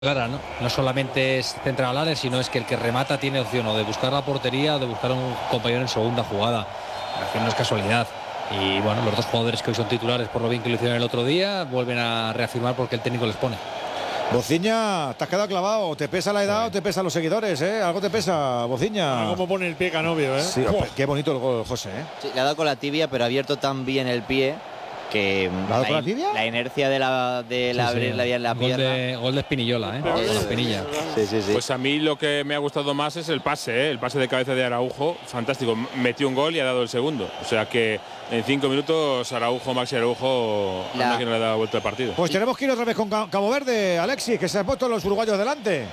clara, ¿no? No solamente es central al área, sino es que el que remata tiene opción o de buscar la portería o de buscar un compañero en segunda jugada. Al final no es casualidad. Y bueno, los dos jugadores que hoy son titulares, por lo bien que lo hicieron el otro día, vuelven a reafirmar porque el técnico les pone. Bociña, te has quedado clavado. ¿Te pesa la edad o te pesan los seguidores, eh? Algo te pesa, Bociña. Cómo pone el pie Canovio, eh. Sí, qué bonito el gol, José, eh. Sí, le ha dado con la tibia, pero ha abierto tan bien el pie que la inercia de abrir la pierna. Gol de Espinillola, ¿eh? De Espinilla. Sí. Pues a mí lo que me ha gustado más es el pase de cabeza de Araujo, fantástico. Metió un gol y ha dado el segundo. O sea que en 5 minutos Maxi Araujo anda que no le da vuelta al partido. Pues tenemos que ir otra vez con Cabo Verde, Alexis, que se han puesto los uruguayos delante.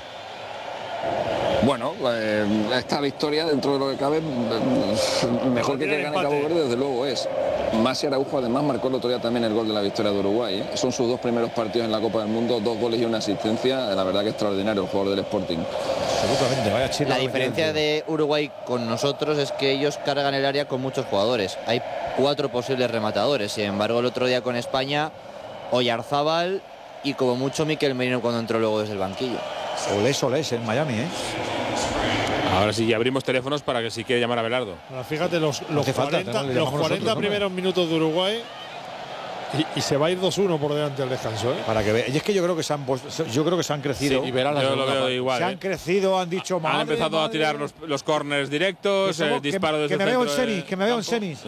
Bueno, esta victoria, dentro de lo que cabe, mejor que gane Cabo Verde, desde luego es. Maxi Araujo además marcó el otro día también el gol de la victoria de Uruguay, ¿eh? Son sus 2 primeros partidos en la Copa del Mundo, 2 goles y 1 asistencia. La verdad que extraordinario el jugador del Sporting. Absolutamente, vaya chile. La diferencia de Uruguay con nosotros es que ellos cargan el área con muchos jugadores. Hay 4 posibles rematadores. Sin embargo, el otro día con España, Oyarzábal y como mucho Mikel Merino cuando entró luego desde el banquillo. Olés en Miami, ¿eh? Ahora sí, ya abrimos teléfonos para que si quiere llamar a Belardo. Ahora, fíjate, los 40 primeros minutos de Uruguay y se va a ir 2-1 por delante del descanso, ¿eh? Para que vean. Y es que yo creo que se han crecido. Sí, y yo lo veo igual. Se han crecido, han dicho Han empezado a tirar los córners directos, el disparo desde el centro. Que me veo en senis.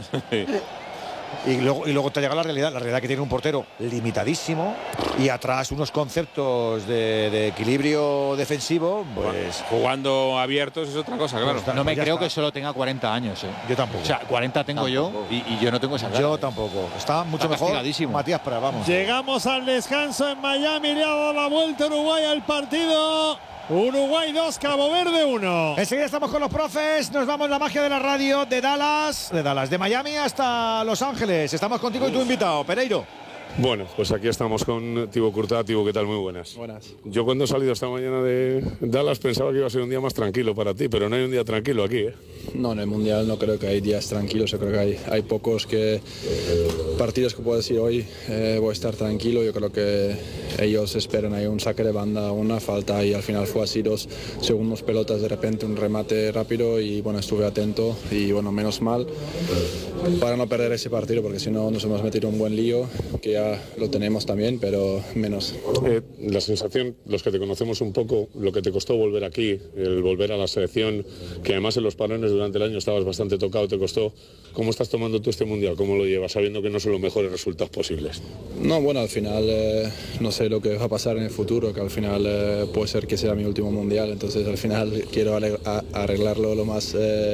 Y luego te llega la realidad que tiene un portero limitadísimo y atrás unos conceptos de equilibrio defensivo, pues jugando abiertos es otra cosa, claro. No me creo que solo tenga 40 años, Yo tampoco. O sea, 40 tengo yo y yo no tengo esa cara. Yo tampoco. Está mucho mejor Matías Pras, vamos. Llegamos al descanso en Miami, le ha dado la vuelta Uruguay al partido. Uruguay 2, Cabo Verde 1. Enseguida estamos con los profes. Nos vamos la magia de la radio de Dallas, de Miami hasta Los Ángeles. Estamos contigo y tu invitado, Pereiro. Bueno, pues aquí estamos con Thibaut Courtois. Thibaut, ¿qué tal? Muy buenas. Buenas. Yo cuando he salido esta mañana de Dallas pensaba que iba a ser un día más tranquilo para ti, pero no hay un día tranquilo aquí, ¿eh? No, en el Mundial no creo que hay días tranquilos. Yo creo que hay pocos partidos que puedo decir hoy voy a estar tranquilo. Yo creo que ellos esperan ahí un saque de banda, una falta y al final fue así 2 segundos pelotas, de repente un remate rápido y bueno, estuve atento y bueno, menos mal para no perder ese partido porque si no nos hemos metido un buen lío que ya lo tenemos también, pero menos. La sensación, los que te conocemos un poco, lo que te costó volver aquí, el volver a la selección, que además en los parones durante el año estabas bastante tocado, te costó. ¿Cómo estás tomando tú este Mundial? ¿Cómo lo llevas, sabiendo que no son los mejores resultados posibles? No, bueno, al final no sé lo que va a pasar en el futuro, que al final puede ser que sea mi último Mundial, entonces al final quiero arreglarlo lo más,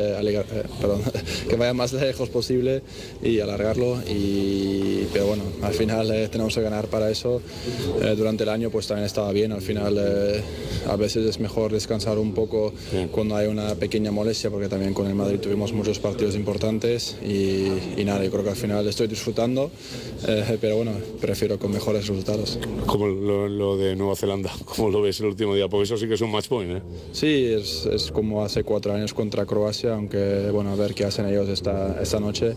que vaya más lejos posible y alargarlo, pero bueno, al final tenemos que ganar para eso. Durante el año pues también estaba bien, al final a veces es mejor descansar un poco cuando hay una pequeña molestia, porque también con el Madrid tuvimos muchos partidos importantes y nada, yo creo que al final estoy disfrutando, pero bueno, prefiero con mejores resultados. Como lo de Nueva Zelanda, ¿cómo lo ves el último día? Porque eso sí que es un match point, ¿eh? Sí, es como hace 4 años contra Croacia, aunque bueno, a ver qué hacen ellos esta noche.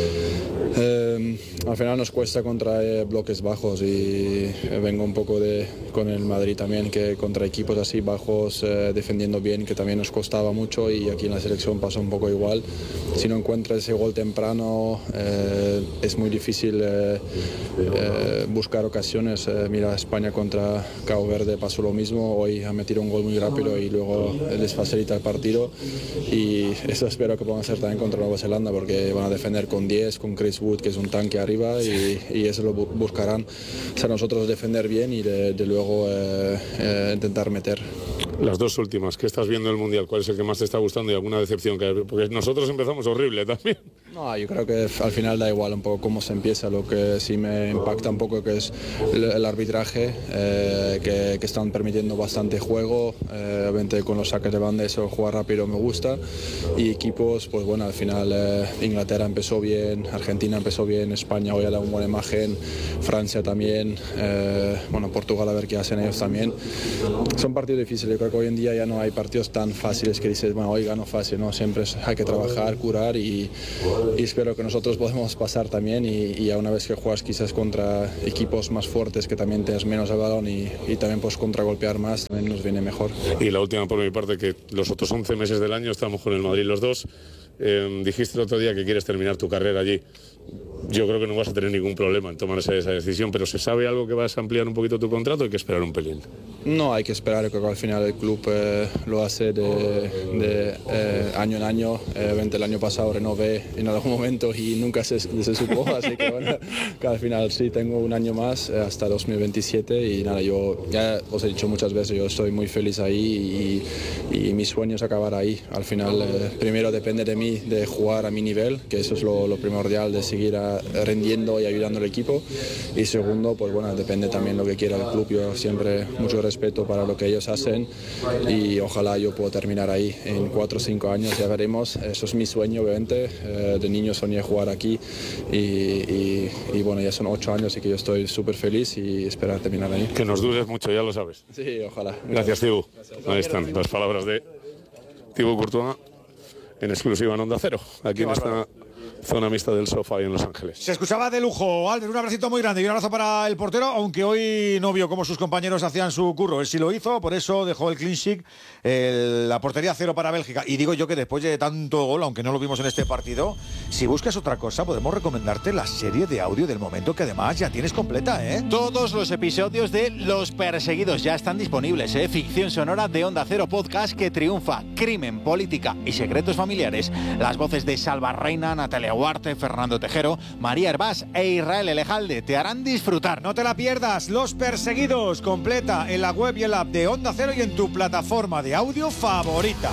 Al final nos cuesta contra bloques bajos y vengo un poco con el Madrid también, que contra equipos así bajos defendiendo bien, que también nos costaba mucho, y aquí en la selección pasa un poco igual. Si no encuentras ese gol temprano es muy difícil buscar ocasiones. Mira, España contra Cabo Verde pasó lo mismo, hoy ha metido un gol muy rápido y luego les facilita el partido, y eso espero que puedan hacer también contra Nueva Zelanda, porque van a defender con 10, con Chris Wood, que es un tanque arriba, y eso lo buscarán. O sea, nosotros defender bien y de luego intentar meter. Las 2 últimas, ¿qué estás viendo del Mundial? ¿Cuál es el que más te está gustando y alguna decepción? Porque nosotros empezamos horrible también. No, yo creo que al final da igual un poco cómo se empieza. Lo que sí me impacta un poco que es el arbitraje, que están permitiendo bastante juego. Obviamente con los saques de banda eso, jugar rápido me gusta. Y equipos, pues bueno, al final Inglaterra empezó bien, Argentina empezó bien, España hoy ha dado una buena imagen, Francia también, bueno, Portugal a ver qué hacen ellos también. Son partidos difíciles. Yo creo que hoy en día ya no hay partidos tan fáciles que dices, bueno, hoy gano fácil, no, siempre hay que trabajar, curar y espero que nosotros podamos pasar también y ya una vez que juegas quizás contra equipos más fuertes que también tienes menos el balón y también pues contragolpear más, también nos viene mejor. Y la última por mi parte, que los otros 11 meses del año estamos con el Madrid los dos. Dijiste el otro día que quieres terminar tu carrera allí. Yo creo que no vas a tener ningún problema en tomar esa decisión, pero ¿se sabe algo que vas a ampliar un poquito tu contrato? Hay que esperar un pelín. No, hay que esperar, creo que al final el club lo hace de año en año. El año pasado renové en algún momento y nunca se supo, así que bueno, que al final sí tengo un año más hasta 2027 y nada, yo ya os he dicho muchas veces, yo estoy muy feliz ahí y mi sueño es acabar ahí. Al final primero depende de mí de jugar a mi nivel, que eso es lo primordial, de seguir rendiendo y ayudando al equipo, y segundo, pues bueno, depende también lo que quiera el club. Yo siempre mucho respeto para lo que ellos hacen y ojalá yo pueda terminar ahí en 4 o 5 años, ya veremos. Eso es mi sueño, obviamente. De niño soñé jugar aquí y bueno, ya son 8 años, así que yo estoy súper feliz y espero terminar ahí. Que nos dures mucho, ya lo sabes. Sí, ojalá. Gracias, Thibaut. Ahí están las palabras de Thibaut Courtois en exclusiva en Onda Cero, aquí en esta zona mixta del sofá y en Los Ángeles. Se escuchaba de lujo. Albert, un abracito muy grande y un abrazo para el portero, aunque hoy no vio cómo sus compañeros hacían su curro. Él sí lo hizo, por eso dejó el clean sheet, la portería 0 para Bélgica. Y digo yo que después de tanto gol, aunque no lo vimos en este partido, si buscas otra cosa, podemos recomendarte la serie de audio del momento, que además ya tienes completa, ¿eh? Todos los episodios de Los Perseguidos ya están disponibles, ¿eh? Ficción sonora de Onda Cero Podcast que triunfa. Crimen, política y secretos familiares. Las voces de Salva Reina, Natalia Huarte, Fernando Tejero, María Hervás e Israel Elejalde te harán disfrutar. No te la pierdas. Los Perseguidos, completa en la web y en la app de Onda Cero y en tu plataforma de audio favorita.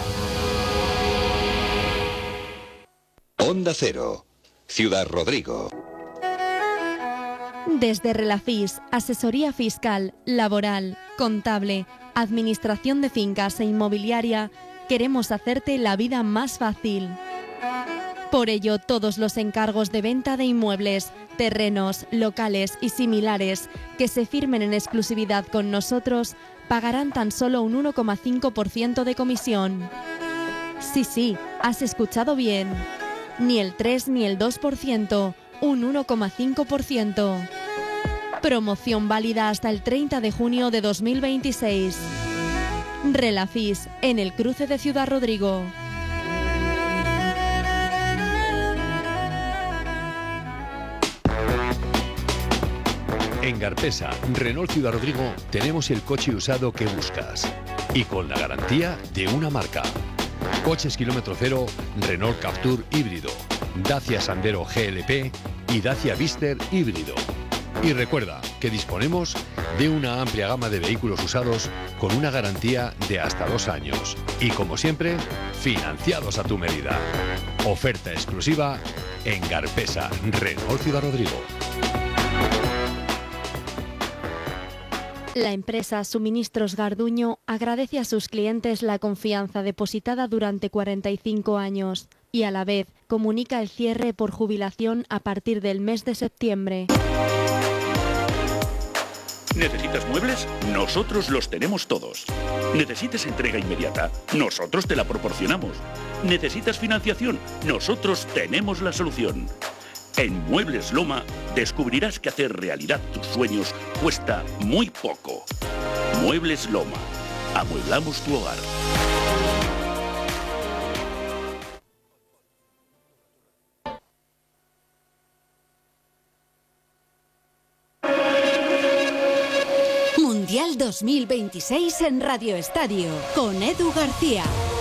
Onda Cero, Ciudad Rodrigo. Desde Relafis, asesoría fiscal, laboral, contable, administración de fincas e inmobiliaria, queremos hacerte la vida más fácil. Por ello, todos los encargos de venta de inmuebles, terrenos, locales y similares que se firmen en exclusividad con nosotros pagarán tan solo un 1,5% de comisión. Sí, has escuchado bien. Ni el 3 ni el 2%, un 1,5%. Promoción válida hasta el 30 de junio de 2026. Relafis, en el cruce de Ciudad Rodrigo. En Garpesa, Renault Ciudad Rodrigo, tenemos el coche usado que buscas y con la garantía de una marca. Coches kilómetro cero, Renault Captur híbrido, Dacia Sandero GLP y Dacia Vister híbrido. Y recuerda que disponemos de una amplia gama de vehículos usados con una garantía de hasta 2 años. Y como siempre, financiados a tu medida. Oferta exclusiva en Garpesa, Renault Ciudad Rodrigo. La empresa Suministros Garduño agradece a sus clientes la confianza depositada durante 45 años y a la vez comunica el cierre por jubilación a partir del mes de septiembre. ¿Necesitas muebles? Nosotros los tenemos todos. ¿Necesitas entrega inmediata? Nosotros te la proporcionamos. ¿Necesitas financiación? Nosotros tenemos la solución. En Muebles Loma descubrirás que hacer realidad tus sueños cuesta muy poco. Muebles Loma. Amueblamos tu hogar. Mundial 2026 en Radio Estadio con Edu García.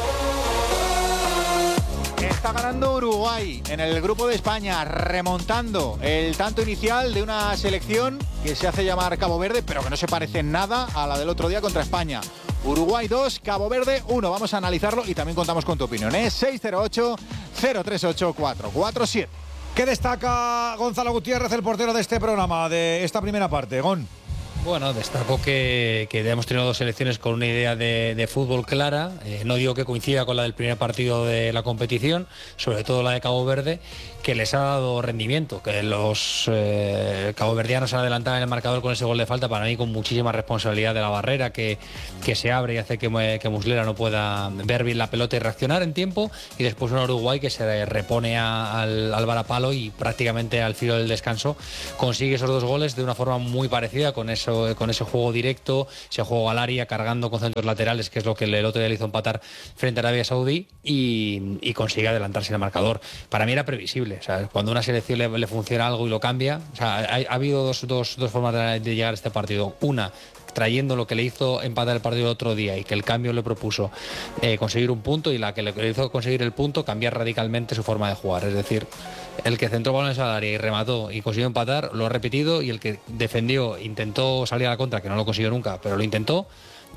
Está ganando Uruguay en el grupo de España, remontando el tanto inicial de una selección que se hace llamar Cabo Verde, pero que no se parece en nada a la del otro día contra España. Uruguay 2, Cabo Verde 1. Vamos a analizarlo y también contamos con tu opinión. 608-038-447. ¿Qué destaca Gonzalo Gutiérrez, el portero de este programa, de esta primera parte, Gon? Bueno, destaco que hemos tenido dos selecciones con una idea de fútbol clara. No digo que coincida con la del primer partido de la competición, sobre todo la de Cabo Verde, que les ha dado rendimiento, que los caboverdianos han adelantado en el marcador con ese gol de falta, para mí con muchísima responsabilidad de la barrera que se abre y hace que Muslera no pueda ver bien la pelota y reaccionar en tiempo, y después un Uruguay que se repone al varapalo y prácticamente al filo del descanso consigue esos dos goles de una forma muy parecida, con ese juego directo, ese juego al área, cargando con centros laterales, que es lo que el otro día le hizo empatar frente a Arabia Saudí, y consigue adelantarse en el marcador. Para mí era previsible. O sea, cuando una selección le funciona algo y lo cambia, o sea, ha habido dos formas de llegar a este partido. Una, trayendo lo que le hizo empatar el partido el otro día y que el cambio le propuso conseguir un punto, y la que le hizo conseguir el punto, cambiar radicalmente su forma de jugar. Es decir, el que centró balones al área y remató y consiguió empatar, lo ha repetido, y el que defendió, intentó salir a la contra, que no lo consiguió nunca, pero lo intentó,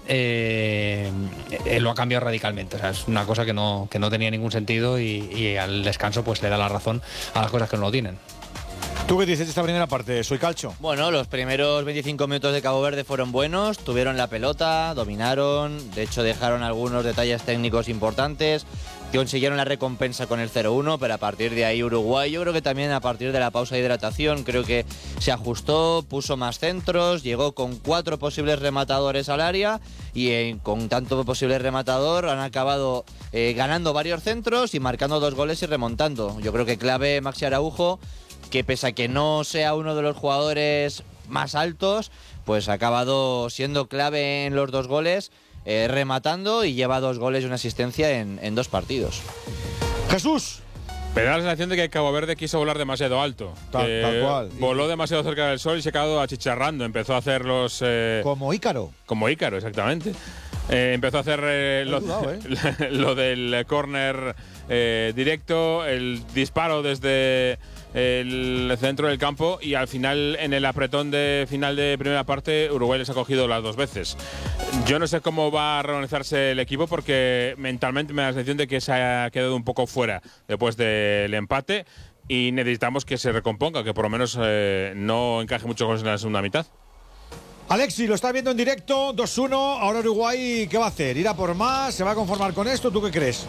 lo ha cambiado radicalmente. O sea, es una cosa que no tenía ningún sentido, y al descanso pues le da la razón a las cosas que no lo tienen. ¿Tú qué dices de esta primera parte? Soy Calcho. Bueno, los primeros 25 minutos de Cabo Verde fueron buenos, tuvieron la pelota, dominaron, de hecho dejaron algunos detalles técnicos importantes, consiguieron la recompensa con el 0-1, pero a partir de ahí Uruguay, yo creo que también a partir de la pausa de hidratación, creo que se ajustó, puso más centros, llegó con 4 posibles rematadores al área, y con tanto posible rematador han acabado ganando varios centros y marcando 2 goles y remontando. Yo creo que clave Maxi Araujo, que pese a que no sea uno de los jugadores más altos, pues ha acabado siendo clave en los 2 goles, rematando, y lleva 2 goles y una asistencia en 2 partidos. Jesús. Me da la sensación de que Cabo Verde quiso volar demasiado alto. Tal cual. Voló demasiado cerca del sol y se ha quedado achicharrando. Empezó a hacer los... como Ícaro. Como Ícaro, exactamente. Empezó a hacer lo del córner directo, el disparo desde el centro del campo, y al final, en el apretón de final de primera parte, Uruguay les ha cogido las 2 veces. Yo no sé cómo va a reorganizarse el equipo, porque mentalmente me da la sensación de que se ha quedado un poco fuera después del empate, y necesitamos que se recomponga, que por lo menos no encaje muchos goles en la segunda mitad. Alexi, lo está viendo en directo, 2-1, ahora Uruguay, ¿qué va a hacer? ¿Irá por más? ¿Se va a conformar con esto? ¿Tú qué crees?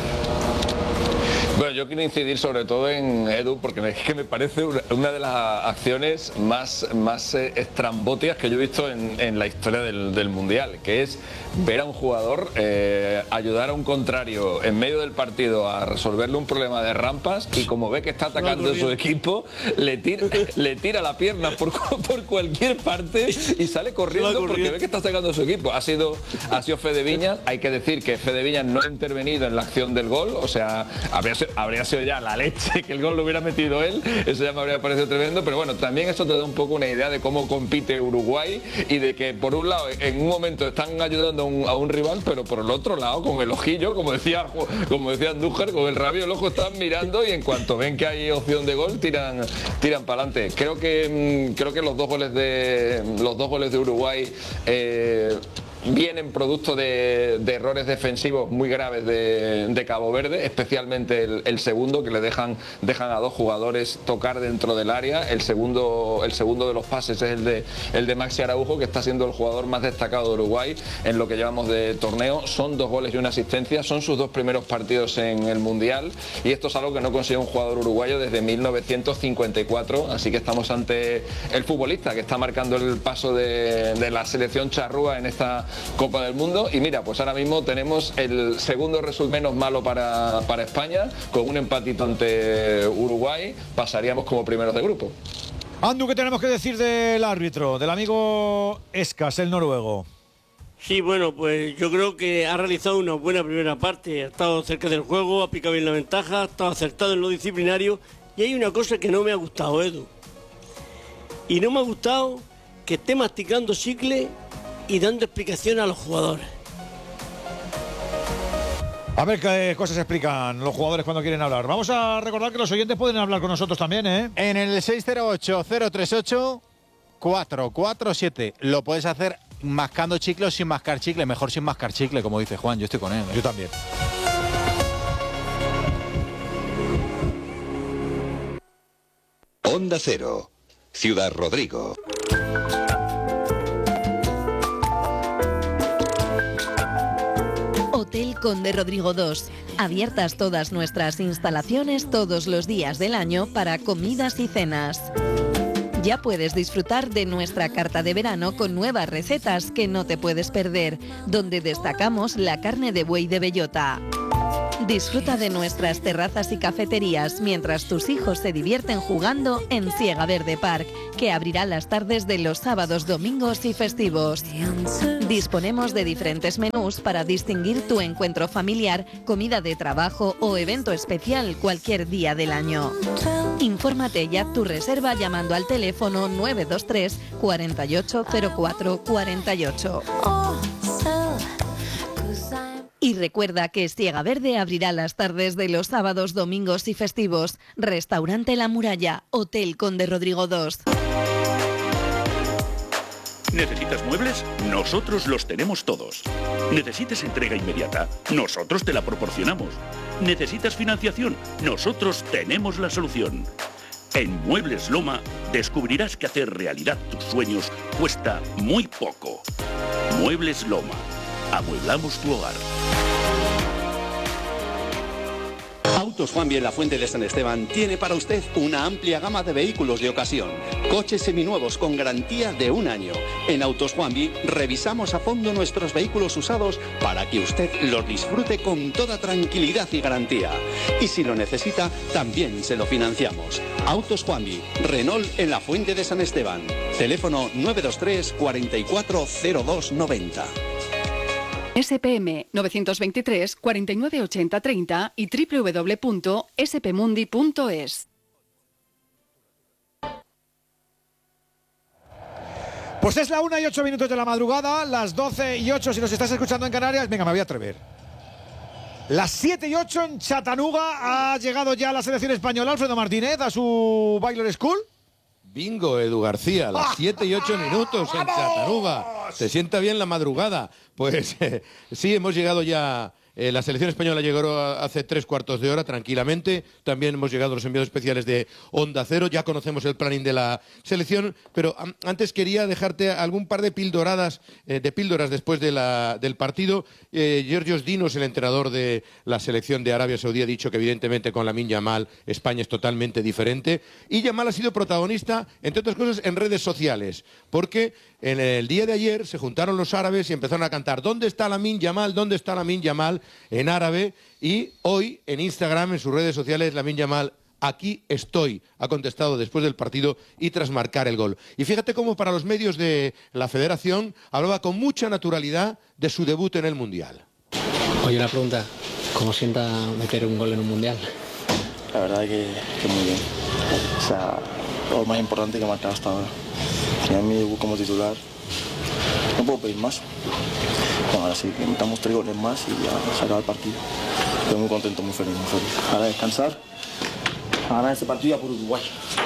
Bueno, yo quiero incidir sobre todo en Edu, porque es que me parece una de las acciones más estrambóticas que yo he visto en la historia del Mundial, que es ver a un jugador ayudar a un contrario en medio del partido a resolverle un problema de rampas, y como ve que está atacando su equipo, le tira la pierna por cualquier parte y sale corriendo porque ve que está atacando su equipo. Ha sido Fede Viñas. Hay que decir que Fede Viñas no ha intervenido en la acción del gol, o sea, habría sido ya la leche que el gol lo hubiera metido él, eso ya me habría parecido tremendo. Pero bueno, también eso te da un poco una idea de cómo compite Uruguay, y de que por un lado en un momento están ayudando a un rival, pero por el otro lado con el ojillo, como decía Andújar, con el rabio el ojo están mirando, y en cuanto ven que hay opción de gol tiran para adelante. Creo que los dos goles de Uruguay vienen producto de errores defensivos muy graves de Cabo Verde, especialmente el segundo, que le dejan a 2 jugadores tocar dentro del área. El segundo de los pases es el de Maxi Araujo, que está siendo el jugador más destacado de Uruguay en lo que llevamos de torneo. Son 2 goles y una asistencia, son sus 2 primeros partidos en el Mundial, y esto es algo que no consigue un jugador uruguayo desde 1954, así que estamos ante el futbolista que está marcando el paso de la selección charrúa en esta Copa del Mundo. Y mira, pues ahora mismo tenemos el segundo resultado menos malo para España, con un empatito ante Uruguay, pasaríamos como primeros de grupo. Andu, ¿qué tenemos que decir del árbitro, del amigo Escas, el noruego? Sí, bueno, pues yo creo que ha realizado una buena primera parte, ha estado cerca del juego, ha picado bien la ventaja, ha estado acertado en lo disciplinario, y hay una cosa que no me ha gustado, Edu, y no me ha gustado que esté masticando chicle y dando explicaciones a los jugadores. A ver qué cosas explican los jugadores cuando quieren hablar. Vamos a recordar que los oyentes pueden hablar con nosotros también, ¿eh? En el 608-038-447. Lo puedes hacer mascando chicle o sin mascar chicle. Mejor sin mascar chicle, como dice Juan. Yo estoy con él, ¿eh? Yo también. Onda Cero, Ciudad Rodrigo. Hotel Conde Rodrigo II. Abiertas todas nuestras instalaciones todos los días del año para comidas y cenas. Ya puedes disfrutar de nuestra carta de verano con nuevas recetas que no te puedes perder, donde destacamos la carne de buey de bellota. Disfruta de nuestras terrazas y cafeterías mientras tus hijos se divierten jugando en Siega Verde Park, que abrirá las tardes de los sábados, domingos y festivos. Disponemos de diferentes menús para distinguir tu encuentro familiar, comida de trabajo o evento especial cualquier día del año. Infórmate y haz tu reserva llamando al teléfono 923 48 04 48. Y recuerda que Siega Verde abrirá las tardes de los sábados, domingos y festivos. Restaurante La Muralla, Hotel Conde Rodrigo II. ¿Necesitas muebles? Nosotros los tenemos todos. ¿Necesitas entrega inmediata? Nosotros te la proporcionamos. ¿Necesitas financiación? Nosotros tenemos la solución. En Muebles Loma descubrirás que hacer realidad tus sueños cuesta muy poco. Muebles Loma. Amueblamos tu hogar. Autos Juanvi en la Fuente de San Esteban tiene para usted una amplia gama de vehículos de ocasión. Coches seminuevos con garantía de 1 año. En Autos Juanvi revisamos a fondo nuestros vehículos usados para que usted los disfrute con toda tranquilidad y garantía. Y si lo necesita, también se lo financiamos. Autos Juanvi, Renault en la Fuente de San Esteban. Teléfono 923 44 02 90. SPM 923 49 80 30 y www.spmundi.es. Pues es la 1:08 de la madrugada, las 12:08 si nos estás escuchando en Canarias. Venga, me voy a atrever. Las 7:08 en Chattanooga ha llegado ya la selección española. Alfredo Martínez a su Baylor School. Bingo, Edu García, las 7:08 en Chattanooga. ¿Se sienta bien la madrugada? Pues sí, hemos llegado ya. La selección española llegó hace 3/4 de hora tranquilamente. También hemos llegado los enviados especiales de Onda Cero. Ya conocemos el planning de la selección, pero antes quería dejarte algún par de píldoras después del partido. Georgios Dinos, el entrenador de la selección de Arabia Saudí, ha dicho que evidentemente con Lamine Yamal España es totalmente diferente. Y Yamal ha sido protagonista, entre otras cosas, en redes sociales, porque en el día de ayer se juntaron los árabes y empezaron a cantar ¿Dónde está Lamine Yamal? ¿Dónde está Lamine Yamal? En árabe. Y hoy en Instagram, en sus redes sociales, Lamine Yamal, aquí estoy, ha contestado después del partido y tras marcar el gol. Y fíjate cómo para los medios de la federación hablaba con mucha naturalidad de su debut en el Mundial. Oye, una pregunta, ¿cómo sienta meter un gol en un Mundial? La verdad que muy bien. O sea, lo más importante que he marcado hasta ahora. Tenía mi debut como titular, no puedo pedir más. Bueno, ahora sí, que metamos 3 goles más y ya se acaba el partido. Estoy muy contento, muy feliz, muy feliz. Ahora descansar, a ganar este partido por Uruguay.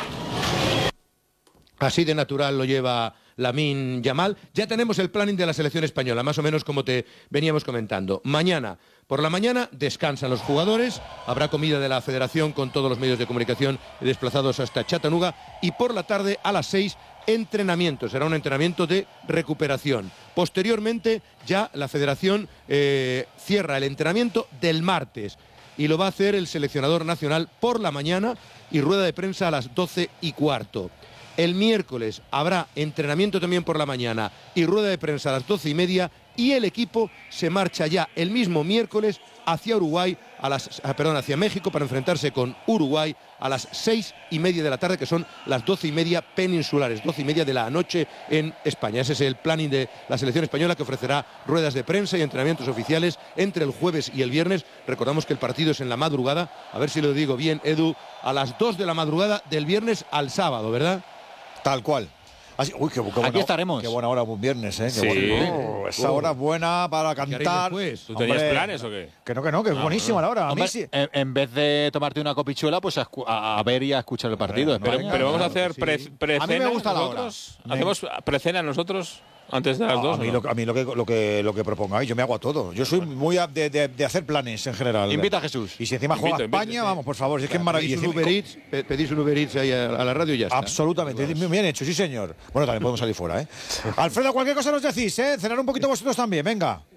Así de natural lo lleva Lamine Yamal. Ya tenemos el planning de la selección española, más o menos como te veníamos comentando. Mañana, por la mañana, descansan los jugadores, habrá comida de la federación con todos los medios de comunicación desplazados hasta Chattanooga, y por la tarde a las 6, entrenamiento. Será un entrenamiento de recuperación. Posteriormente, ya la federación cierra el entrenamiento del martes y lo va a hacer el seleccionador nacional por la mañana y rueda de prensa a las 12:15. El miércoles habrá entrenamiento también por la mañana y rueda de prensa a las 12:30, y el equipo se marcha ya el mismo miércoles hacia hacia México para enfrentarse con Uruguay a las 6:30 de la tarde, que son las 12:30 peninsulares, 12:30 de la noche en España. Ese es el planning de la selección española, que ofrecerá ruedas de prensa y entrenamientos oficiales entre el jueves y el viernes. Recordamos que el partido es en la madrugada, a ver si lo digo bien, Edu, a las 2 de la madrugada del viernes al sábado, ¿verdad? Tal cual. Así, uy, qué buena, aquí estaremos. Qué buena hora un viernes, ¿eh? Sí. Esa hora es buena para cantar. ¿Tú tenías planes o qué? Que no, que es buenísima la hora. Hombre, a mí sí. En vez de tomarte una copichuela, pues a ver y a escuchar el partido. Pero vamos a hacer precena. A mí me gusta la hora. ¿Hacemos precena nosotros? Antes de las 2. A mí lo que propongáis, yo me hago a todo. Yo soy muy de hacer planes en general. Invita a Jesús. Y si encima juega España, vamos, por favor, si es que es maravilloso. Pedís un Uber Eats ahí a la radio y ya está. Absolutamente, muy bien hecho, sí señor. Bueno, también podemos salir fuera, ¿eh? Alfredo, cualquier cosa nos decís, ¿eh? Cenar un poquito vosotros también, venga.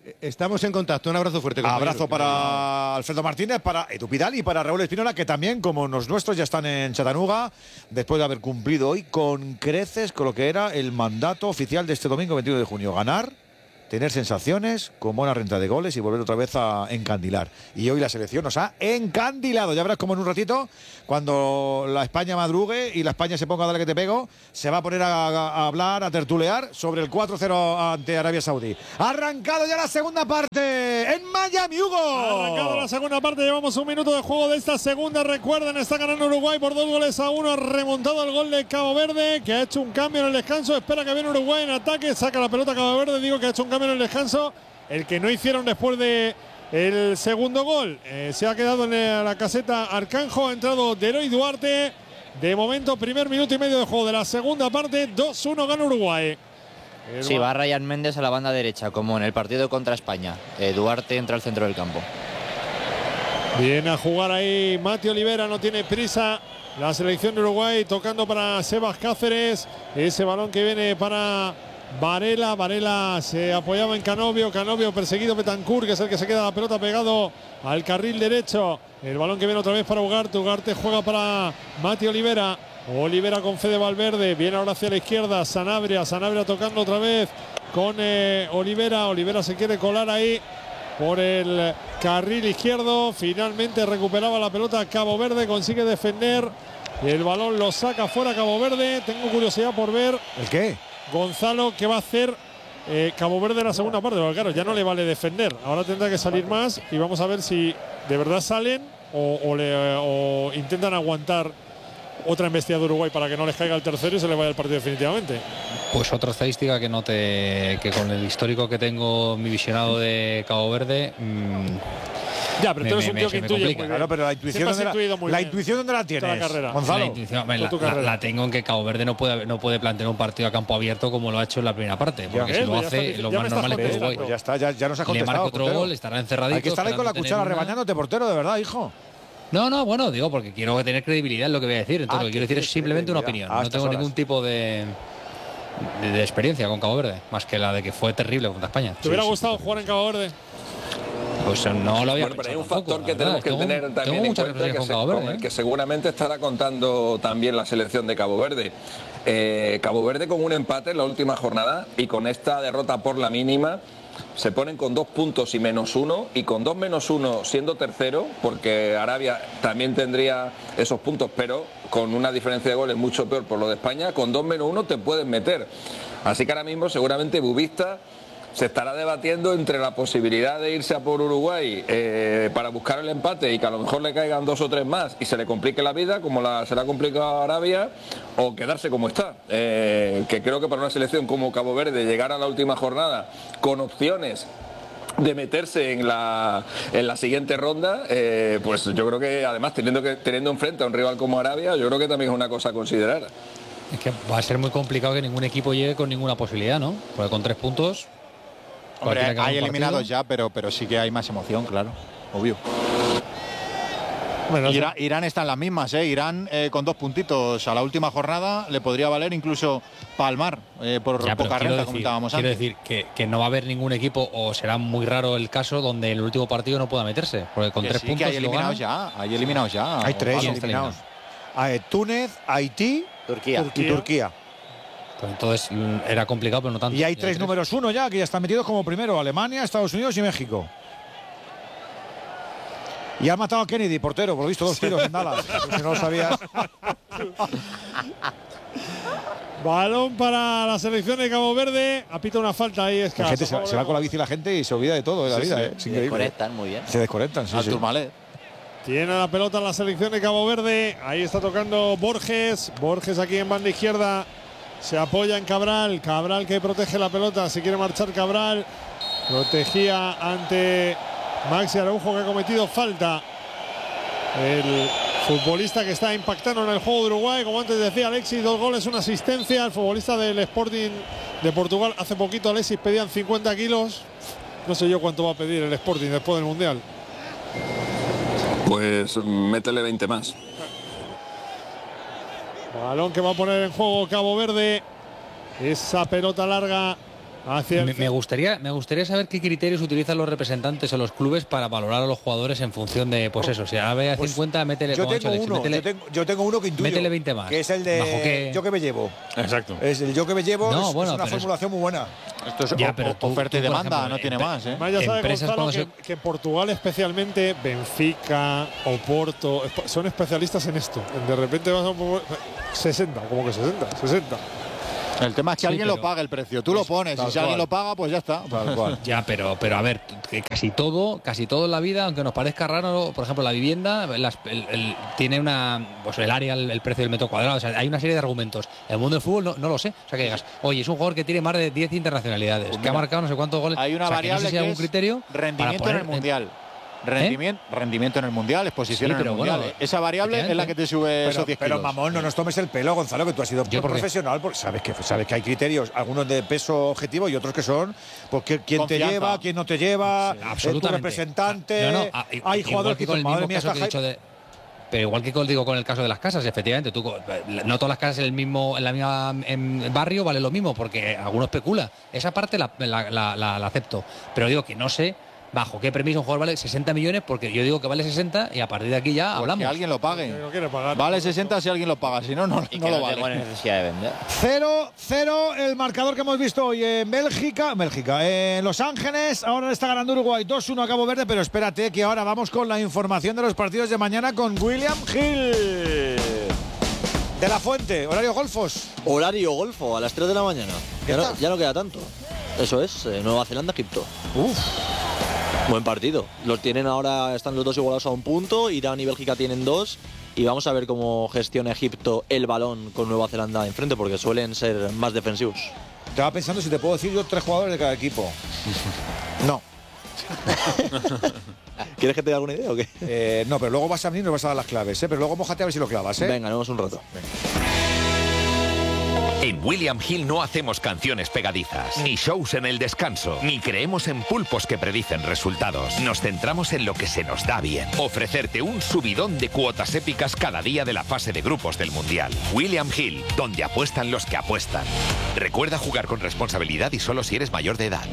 Estamos en contacto. Un abrazo fuerte. Abrazo para Alfredo Martínez, para Edu Pidal y para Raúl Espinola, que también, como los nuestros, ya están en Chattanooga, después de haber cumplido hoy con creces con lo que era el mandato oficial de este domingo 21 de junio. Ganar, tener sensaciones, con buena renta de goles y volver otra vez a encandilar. Y hoy la selección nos ha encandilado. Ya verás como en un ratito, cuando la España madrugue y la España se ponga a darle que te pego, se va a poner a hablar, a tertulear sobre el 4-0 ante Arabia Saudí. Ha arrancado ya la segunda parte en Miami, Hugo. Ha arrancado la segunda parte, llevamos un minuto de juego de esta segunda. Recuerden, está ganando Uruguay por 2-1. Ha remontado el gol de Cabo Verde, que ha hecho un cambio en el descanso. Espera que viene Uruguay en ataque, saca la pelota Cabo Verde, digo que ha hecho un cambio en el descanso, el que no hicieron después de el segundo gol. Se ha quedado en la caseta Arcanjo, ha entrado Deroy Duarte. De momento, primer minuto y medio de juego de la segunda parte, 2-1 gana Uruguay. Sí, va Ryan Méndez a la banda derecha, como en el partido contra España. Duarte entra al centro del campo. Viene a jugar ahí Mati Olivera, no tiene prisa. La selección de Uruguay tocando para Sebas Cáceres. Ese balón que viene para Varela se apoyaba en Canovio perseguido Betancourt, que es el que se queda la pelota pegado al carril derecho. El balón que viene otra vez para Ugarte juega para Mati Olivera con Fede Valverde, viene ahora hacia la izquierda Sanabria tocando otra vez con Olivera se quiere colar ahí por el carril izquierdo, finalmente recuperaba la pelota Cabo Verde, consigue defender y el balón lo saca fuera Cabo Verde. Tengo curiosidad por ver ¿el qué? Gonzalo, ¿qué va a hacer Cabo Verde en la segunda parte? Porque claro, ya no le vale defender. Ahora tendrá que salir más y vamos a ver si de verdad salen o intentan aguantar otra embestida de Uruguay para que no les caiga el tercero y se le vaya el partido definitivamente. Pues otra estadística que con el histórico que tengo, mi visionado de Cabo Verde. Ya, pero tú eres un tío que intuye muy bien. Claro, pero la intuición ¿dónde la tienes, Gonzalo? La intuición, la tengo en que Cabo Verde no puede plantear un partido a campo abierto como lo ha hecho en la primera parte, porque si lo hace, lo más normal es que Uruguay. Pues ya está, ya nos has contestado. Le marca otro gol, estará encerradito. Hay que estar ahí con la cuchara rebañándote, portero, de verdad, hijo. No, bueno, digo, porque quiero tener credibilidad en lo que voy a decir. Entonces, lo que quiero decir es simplemente una opinión. No tengo ningún tipo de experiencia con Cabo Verde, más que la de que fue terrible contra España. ¿Te hubiera gustado jugar en Cabo Verde? Pues no lo había pensado. Pero hay un factor que tenemos que tener también en cuenta, con el que seguramente estará contando también la selección de Cabo Verde. Cabo Verde con un empate en la última jornada y con esta derrota por la mínima se ponen con 2 puntos y -1, y con 2 -1 siendo tercero, porque Arabia también tendría esos puntos, pero con una diferencia de goles mucho peor por lo de España, con 2 -1 te pueden meter. Así que ahora mismo seguramente Bubista se estará debatiendo entre la posibilidad de irse a por Uruguay para buscar el empate y que a lo mejor le caigan 2 o 3 más y se le complique la vida como se le ha complicado a Arabia, o quedarse como está, que creo que para una selección como Cabo Verde llegar a la última jornada con opciones de meterse en la siguiente ronda, pues yo creo que además teniendo enfrente a un rival como Arabia, yo creo que también es una cosa a considerar. Es que va a ser muy complicado que ningún equipo llegue con ninguna posibilidad, ¿no? Porque con 3 puntos... Hombre, hay eliminados ya, pero sí que hay más emoción, claro, obvio. Bueno, Irán está en las mismas, Irán con 2 puntitos a la última jornada le podría valer incluso palmar por poca renta, comentábamos antes. Quiero decir que no va a haber ningún equipo, o será muy raro el caso donde el último partido no pueda meterse, porque con 3 puntos hay eliminados ya. Hay 3 eliminados. Túnez, Haití y Turquía. Pues entonces era complicado, pero no tanto. Y hay 3 números 1 ya, que ya están metidos como primero: Alemania, Estados Unidos y México. Y ha matado a Kennedy, portero, por lo visto 2 tiros en Dallas. Si no lo sabías. Balón para la selección de Cabo Verde. Apita una falta ahí. Es que se va con la bici la gente y se olvida de todo de la vida. Es increíble. Se desconectan muy bien. Se desconectan, sí. Tiene la pelota en la selección de Cabo Verde. Ahí está tocando Borges. Borges aquí en banda izquierda. Se apoya en Cabral. Cabral que protege la pelota. Si quiere marchar Cabral. Protegía ante Maxi Araujo, que ha cometido falta. El futbolista que está impactando en el juego de Uruguay. Como antes decía Alexis, 2 goles, 1 asistencia. El futbolista del Sporting de Portugal. Hace poquito Alexis pedían 50 kilos. No sé yo cuánto va a pedir el Sporting después del Mundial. Pues métele 20 más. Balón que va a poner en juego Cabo Verde. Esa pelota larga Me gustaría saber qué criterios utilizan los representantes o los clubes para valorar a los jugadores en función de, pues eso, si ahora ve a 50, métele yo tengo uno que intuyo. Métele 20 más. Que es el de yo que me llevo. Exacto. Es el yo que me llevo, no, es bueno, una formulación muy buena. Esto es oferta y demanda, ejemplo, no tiene más. Ya sabe, Gonzalo, que en Portugal especialmente Benfica, Oporto, son especialistas en esto. De repente vas a 60, como que 60. El tema es que alguien lo paga el precio. Tú lo pones y si alguien lo paga, pues ya está. Tal cual. Ya, pero a ver, que casi todo en la vida, aunque nos parezca raro, por ejemplo, la vivienda tiene pues el área, el precio del metro cuadrado. O sea, hay una serie de argumentos. El mundo del fútbol no lo sé. O sea, que digas, oye, es un jugador que tiene más de 10 internacionalidades, pues que ha marcado no sé cuántos goles. Hay una variable no sé si hay algún criterio rendimiento en el mundial. Rendimiento en el mundial, exposición en el mundial. Bueno, esa variable es la que te sube esos 10 kilos. Pero mamón, no nos tomes el pelo, Gonzalo, que tú has sido profesional, porque sabes que hay criterios, algunos de peso objetivo y otros que son porque quién te lleva, quién no te lleva, tu representante. Hay jugadores que con madre mía, pero igual que digo con el caso de las casas, efectivamente, no todas las casas en la misma barrio vale lo mismo, porque alguno especula. Esa parte la acepto. Pero digo que no sé bajo qué premisa un jugador vale 60 millones, porque yo digo que vale 60 y a partir de aquí ya hablamos. Que alguien lo pague. No quiere pagar, vale 60 si alguien lo paga, si no lo vale. No necesidad de vender. 0-0 el marcador que hemos visto hoy en Bélgica, en Los Ángeles. Ahora está ganando Uruguay 2-1 a Cabo Verde, pero espérate que ahora vamos con la información de los partidos de mañana con William Hill. De la Fuente, horario golfos. Horario golfo a las 3 de la mañana. Ya no queda tanto. Eso es, Nueva Zelanda, Egipto. Buen partido. Los tienen ahora, están los dos igualados a un punto. Irán y Bélgica tienen 2. Y vamos a ver cómo gestiona Egipto el balón con Nueva Zelanda enfrente, porque suelen ser más defensivos. Estaba pensando si te puedo decir yo 3 jugadores de cada equipo. No. ¿Quieres que te dé alguna idea o qué? No, pero luego vas a venir y nos vas a dar las claves, Pero luego mójate a ver si lo clavas, Venga, nos vemos un rato. Venga. En William Hill no hacemos canciones pegadizas, ni shows en el descanso, ni creemos en pulpos que predicen resultados. Nos centramos en lo que se nos da bien. Ofrecerte un subidón de cuotas épicas cada día de la fase de grupos del Mundial. William Hill, donde apuestan los que apuestan. Recuerda jugar con responsabilidad y solo si eres mayor de edad.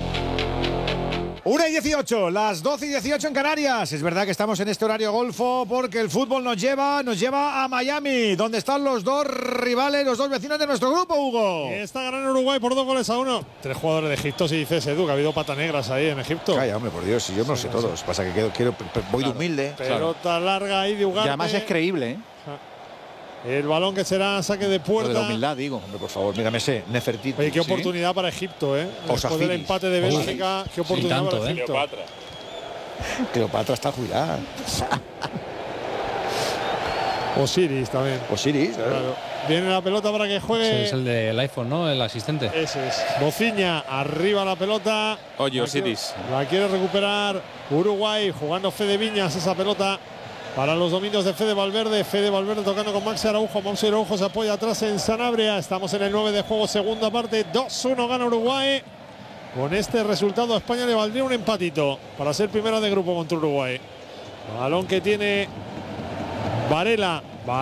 1:18, las 12:18 en Canarias. Es verdad que estamos en este horario golfo porque el fútbol nos lleva a Miami, donde están los dos rivales, los dos vecinos de nuestro grupo, Hugo. Está ganando Uruguay por 2-1. 3 jugadores de Egipto, si dices, Edu, que ha habido patas negras ahí en Egipto. Calla, hombre, por Dios, si yo no lo sé todos. Pasa que voy de humilde. Pelota larga ahí de Ugarte. Y además es creíble, El balón que será saque de puerta. Lo de la humildad, digo. Hombre, por favor, mírame ese Nefertiti. Oye, qué oportunidad para Egipto, Después del empate de Bélgica, qué oportunidad para Egipto. Cleopatra está jubilada. Osiris también. Osiris, claro. Viene la pelota para que juegue. Sí, es el del iPhone, ¿no? El asistente. Ese es. Bociña, arriba la pelota. Oye, Osiris. La quiere recuperar Uruguay, jugando Fede Viñas esa pelota. Para los dominios de Fede Valverde tocando con Maxi Araujo. Maxi Araujo se apoya atrás en Sanabria. Estamos en el 9 de juego, segunda parte. 2-1 gana Uruguay. Con este resultado a España le valdría un empatito para ser primera de grupo contra Uruguay. Balón que tiene Varela,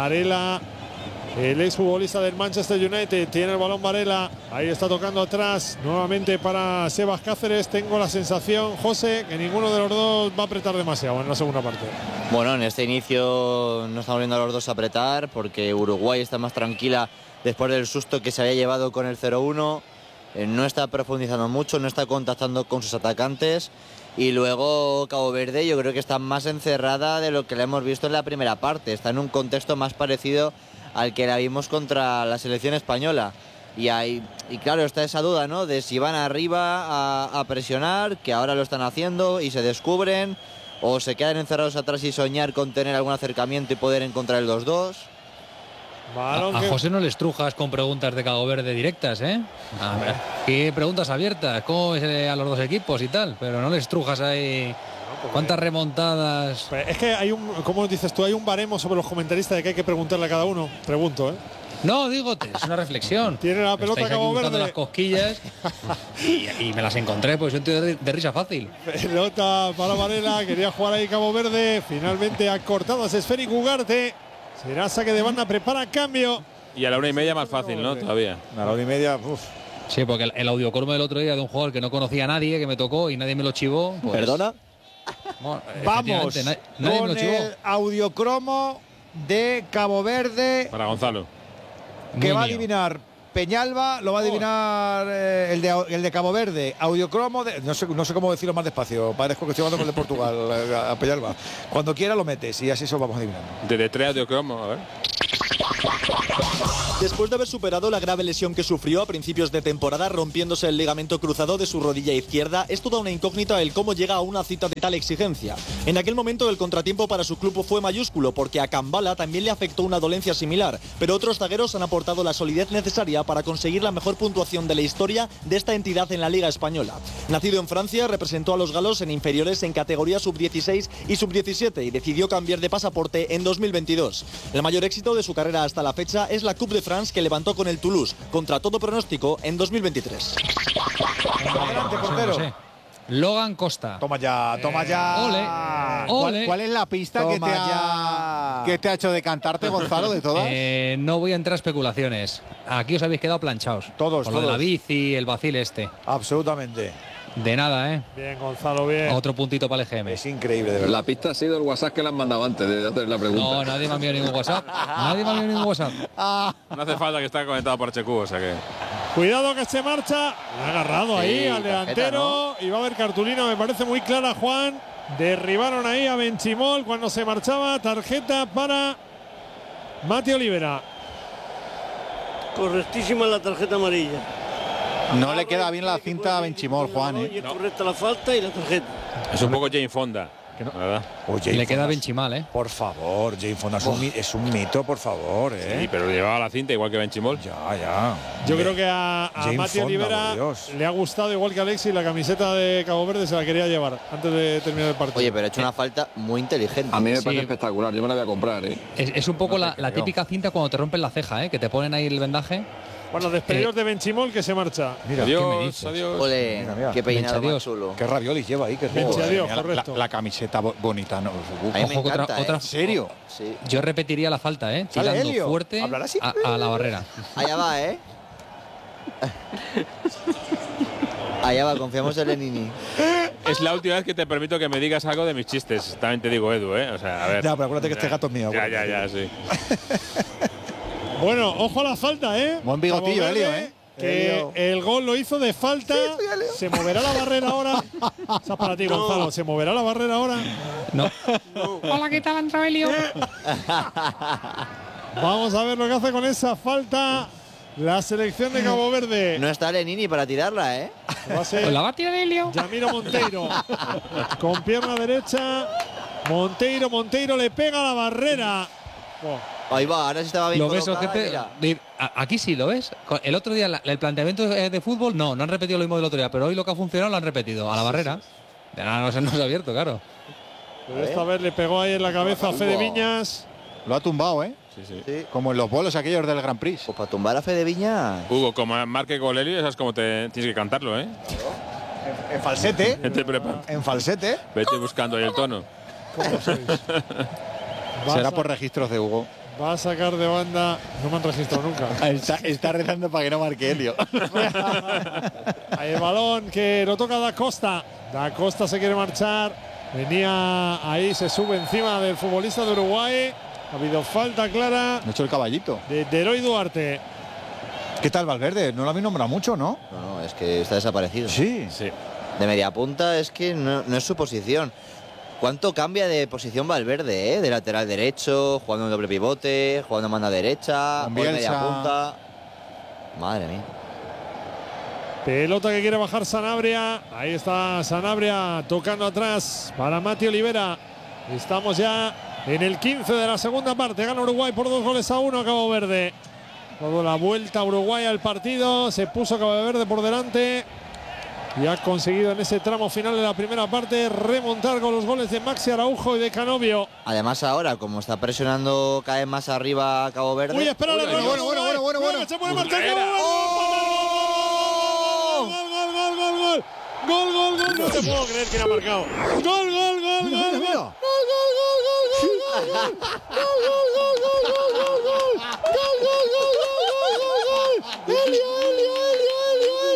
el exfutbolista del Manchester United. Tiene el balón Varela. Ahí está tocando atrás. Nuevamente para Sebas Cáceres. Tengo la sensación, José, que ninguno de los dos va a apretar demasiado en la segunda parte. Bueno, en este inicio no estamos viendo a los dos apretar, porque Uruguay está más tranquila después del susto que se había llevado con el 0-1. No está profundizando mucho, no está contactando con sus atacantes. Y luego Cabo Verde yo creo que está más encerrada de lo que la hemos visto en la primera parte. Está en un contexto más parecido al que la vimos contra la selección española. Y claro, está esa duda, ¿no? De si van arriba a presionar, que ahora lo están haciendo y se descubren, o se quedan encerrados atrás y soñar con tener algún acercamiento y poder encontrar el 2-2. A José no le estrujas con preguntas de Cabo Verde directas, ¿Qué preguntas abiertas? ¿Cómo es a los dos equipos y tal? Pero no le estrujas ahí. ¿Cuántas remontadas? Es que hay como dices tú, hay un baremo sobre los comentaristas de que hay que preguntarle a cada uno. Pregunto, No, digo, es una reflexión. Tiene la pelota Cabo Verde. Las cosquillas y me las encontré, pues soy un tío de risa fácil. Pelota para Varela, quería jugar ahí Cabo Verde. Finalmente ha cortado ese esférico Ugarte. Será saque de banda, prepara cambio. Y a la 1:30 más fácil, ¿no? Todavía. A la 1:30, Sí, porque el audiocromo del otro día de un jugador que no conocía a nadie, que me tocó y nadie me lo chivó. Pues, ¿Perdona? Vamos nadie me con lo chivó. el audiocromo de Cabo Verde Para Gonzalo. que Muy va a mío. adivinar Peñalba, lo va a adivinar el de Cabo Verde, audiocromo de, no sé cómo decirlo más despacio, parezco que estoy hablando con el de Portugal, a Peñalba. Cuando quiera lo metes y así eso vamos adivinando. De tres audiocromo, a ver. Después de haber superado la grave lesión que sufrió a principios de temporada rompiéndose el ligamento cruzado de su rodilla izquierda, es toda una incógnita el cómo llega a una cita de tal exigencia. En aquel momento el contratiempo para su club fue mayúsculo porque a Kambala también le afectó una dolencia similar, pero otros zagueros han aportado la solidez necesaria para conseguir la mejor puntuación de la historia de esta entidad en la Liga Española. Nacido en Francia, representó a los galos en inferiores en categoría sub-16 y sub-17 y decidió cambiar de pasaporte en 2022. El mayor éxito de su carrera hasta la fecha es la Coupe de France que levantó con el Toulouse, contra todo pronóstico, en 2023. Adelante, portero. Logan Costa. Toma ya. Ole. ¿Cuál es la pista que te ha hecho decantarte, Gonzalo, de todas? No voy a entrar a especulaciones. Aquí os habéis quedado planchados. Todos. Con lo de la bici, el vacil este. Absolutamente. De nada, ¿eh? Bien, Gonzalo, bien. Otro puntito para el EGM. Es increíble, de verdad. La pista ha sido el WhatsApp que le han mandado antes de hacer la pregunta. No, nadie me ha enviado ningún WhatsApp. No hace falta que esté conectado por HQ, o sea que. Cuidado que se marcha. Le ha agarrado ahí al delantero. Y va a haber cartulina, me parece muy clara, Juan. Derribaron ahí a Benchimol cuando se marchaba. Tarjeta para Mati Olivera. Correctísima la tarjeta amarilla. No le queda bien la cinta a Benchimol, Juan. Y es correcta la falta y la tarjeta. Es un poco Jane Fonda. ¿Verdad? Le queda Benchimal, ¿eh? Por favor, Jane Fonda es un mito, por favor, ¿eh? Sí, pero llevaba la cinta igual que Benchimol. Ya. Yo creo que a Mati Olivera le ha gustado, igual que a Alexis, la camiseta de Cabo Verde se la quería llevar antes de terminar el partido. Oye, pero ha hecho una falta muy inteligente. A mí me parece espectacular, yo me la voy a comprar, ¿eh? Es un poco la típica cinta cuando te rompen la ceja, ¿eh? Que te ponen ahí el vendaje. Bueno, despedidos de Benchimol que se marcha. Mira, adiós, ¿qué me dices? adiós. Ole, qué peinado más chulo. Qué raviolis lleva ahí. Adiós, correcto. La camiseta bonita, ¿no? A mí me encanta, otra, ¿En serio? Sí. Yo repetiría la falta, ¿eh? Tirando fuerte a la barrera. Allá va, ¿eh? Allá va, confiamos en Lenini. Es la última vez que te permito que me digas algo de mis chistes. También te digo, Edu, ¿eh? O sea, a ver. Ya, pero acuérdate que este gato es mío. Ya, sí. Bueno, ojo a la falta, ¿eh? Buen bigotillo, Cabo Verde, Elio, ¿eh? Que el gol lo hizo de falta. ¿Se moverá la barrera ahora? Esa es para ti, Gonzalo. ¿Se moverá la barrera ahora? No. Hola, ¿qué tal, entrado Elio? Vamos a ver lo que hace con esa falta la selección de Cabo Verde. No está Lenini para tirarla, ¿eh? Va a ser la va a tirar Elio. Yamiro Monteiro. Con pierna derecha. Monteiro le pega a la barrera. Ahí va, ahora sí estaba bien ¿Lo ves, colocada, Ojete? Aquí sí, ¿lo ves? El otro día el planteamiento de fútbol no han repetido lo mismo del otro día, pero hoy lo que ha funcionado lo han repetido, a la barrera. De nada, no se ha abierto, claro. Pero esta vez le pegó ahí en la cabeza a Fede Viñas. Lo ha tumbado, ¿eh? Sí. Como en los bolos aquellos del Grand Prix. Pues para tumbar a Fede Viñas. Hugo, como marque gol Elio, sabes cómo tienes que cantarlo, ¿eh? En falsete. En falsete. Vete buscando ahí el tono. ¿Cómo sois? Será por registros de Hugo. Va a sacar de banda. No me han registrado nunca. Está rezando para que no marque Elio. Ahí el balón que lo toca Da Costa. Da Costa se quiere marchar. Venía ahí, se sube encima del futbolista de Uruguay. Ha habido falta clara. No ha hecho el caballito. De Eloy Duarte. ¿Qué tal Valverde? No lo habéis nombrado mucho, ¿no? No, es que está desaparecido. Sí. De media punta es que no es su posición. ¿Cuánto cambia de posición Valverde, de lateral derecho, jugando en doble pivote, jugando en banda derecha, Con o en media Bielsa. punta? Madre mía. Pelota que quiere bajar Sanabria. Ahí está Sanabria tocando atrás para Mati Olivera. Estamos ya en el 15 de la segunda parte. Gana Uruguay por 2-1 a Cabo Verde. Todo la vuelta a Uruguay al partido. Se puso Cabo Verde por delante. Y ha conseguido en ese tramo final de la primera parte remontar con los goles de Maxi Araujo y de Canovio. Además ahora, como está presionando cada vez más arriba a Cabo Verde. Uy, espera, bueno. Se puede marchar Gol. No te puedo creer que ha marcado. Gol. Elio.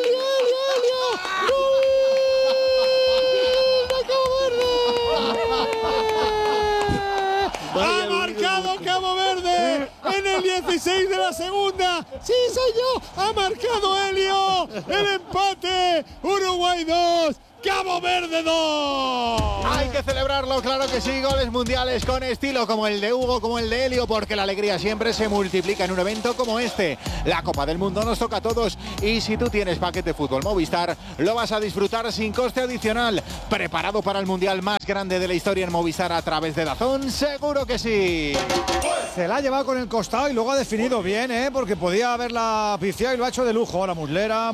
En el 16 de la segunda. ¡Sí, soy yo! ¡Ha marcado Helio! ¡El empate! ¡Uruguay 2! ¡Cabo Verde 2! Hay que celebrarlo, claro que sí, goles mundiales con estilo como el de Hugo, como el de Helio, porque la alegría siempre se multiplica en un evento como este. La Copa del Mundo nos toca a todos y si tú tienes paquete fútbol Movistar, lo vas a disfrutar sin coste adicional. ¿Preparado para el mundial más grande de la historia en Movistar a través de DAZN? ¡Seguro que sí! Se la ha llevado con el costado y luego ha definido bien, porque podía haberla pifiado y lo ha hecho de lujo. Ahora Muslera,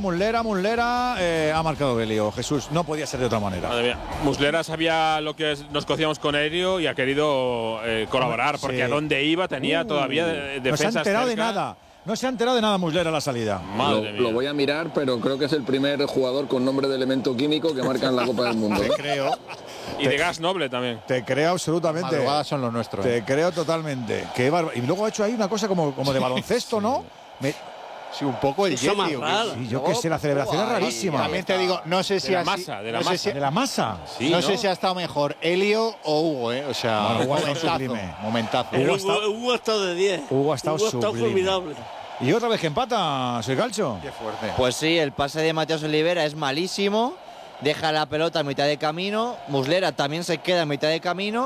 ha marcado Helio. Jesús, no podía ser de otra manera. Madre mía. Muslera sabía lo que nos cocíamos con Helio y ha querido colaborar, porque a dónde iba tenía todavía defensas. No se ha enterado cerca. de nada. No se ha enterado de nada Muslera a la salida. Lo voy a mirar, pero creo que es el primer jugador con nombre de elemento químico que marca en la Copa del Mundo. Te creo. Y de gas noble también. Te creo absolutamente. Madrugadas son los nuestros. Te creo totalmente. Y luego ha hecho ahí una cosa como de baloncesto, ¿no? Sí, un poco el Eso más Yeti. raro. Sí, yo qué sé, la celebración es rarísima. También te digo, no sé si De la ha masa, de la no sé masa. si- De la masa. Sí, no ¿no? sé si ha estado mejor Helio o Hugo, O sea, Bueno, Hugo ha estado momentazo, sublime. momentazo. Hugo ha estado de 10. Hugo ha estado sublime. formidable. Y otra vez que empata, soy Calcho. Qué fuerte. Pues sí, el pase de Mateos Olivera es malísimo. Deja la pelota a mitad de camino. Muslera también se queda a mitad de camino.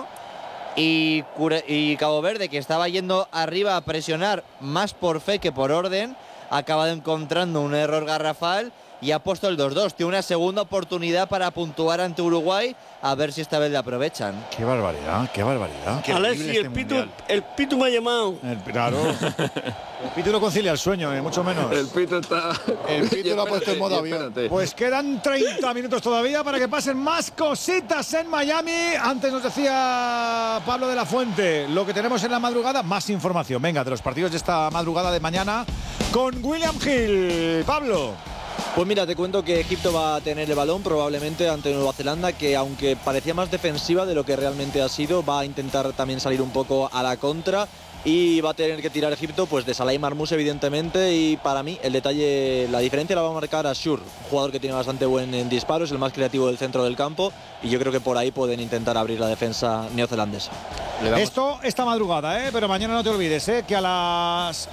Y Cabo Verde, que estaba yendo arriba a presionar más por fe que por orden, ha acabado encontrando un error garrafal y ha puesto el 2-2. Tiene una segunda oportunidad para puntuar ante Uruguay, a ver si esta vez le aprovechan. Qué barbaridad, qué barbaridad. Qué Alexi, horrible este mundial. el Pitu me ha llamado. Claro. El Pitu no concilia el sueño, mucho menos. El Pito está. El Pito lo ha puesto en modo Y avión. espérate. Pues quedan 30 minutos todavía para que pasen más cositas en Miami. Antes nos decía Pablo de la Fuente lo que tenemos en la madrugada. Más información, venga, de los partidos de esta madrugada de mañana con William Hill. Pablo. Pues mira, te cuento que Egipto va a tener el balón probablemente ante Nueva Zelanda, que aunque parecía más defensiva de lo que realmente ha sido, va a intentar también salir un poco a la contra y va a tener que tirar Egipto pues de Salah y Marmoush evidentemente, y para mí el detalle, la diferencia la va a marcar Ashur, un jugador que tiene bastante buen disparo, es el más creativo del centro del campo y yo creo que por ahí pueden intentar abrir la defensa neozelandesa. Esto esta madrugada, pero mañana no te olvides, que a las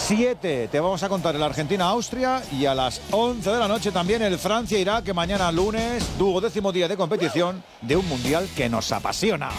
7 te vamos a contar el Argentina-Austria y a las 11 de la noche también el Francia-Irak, que mañana lunes, 12º día de competición de un mundial que nos apasiona.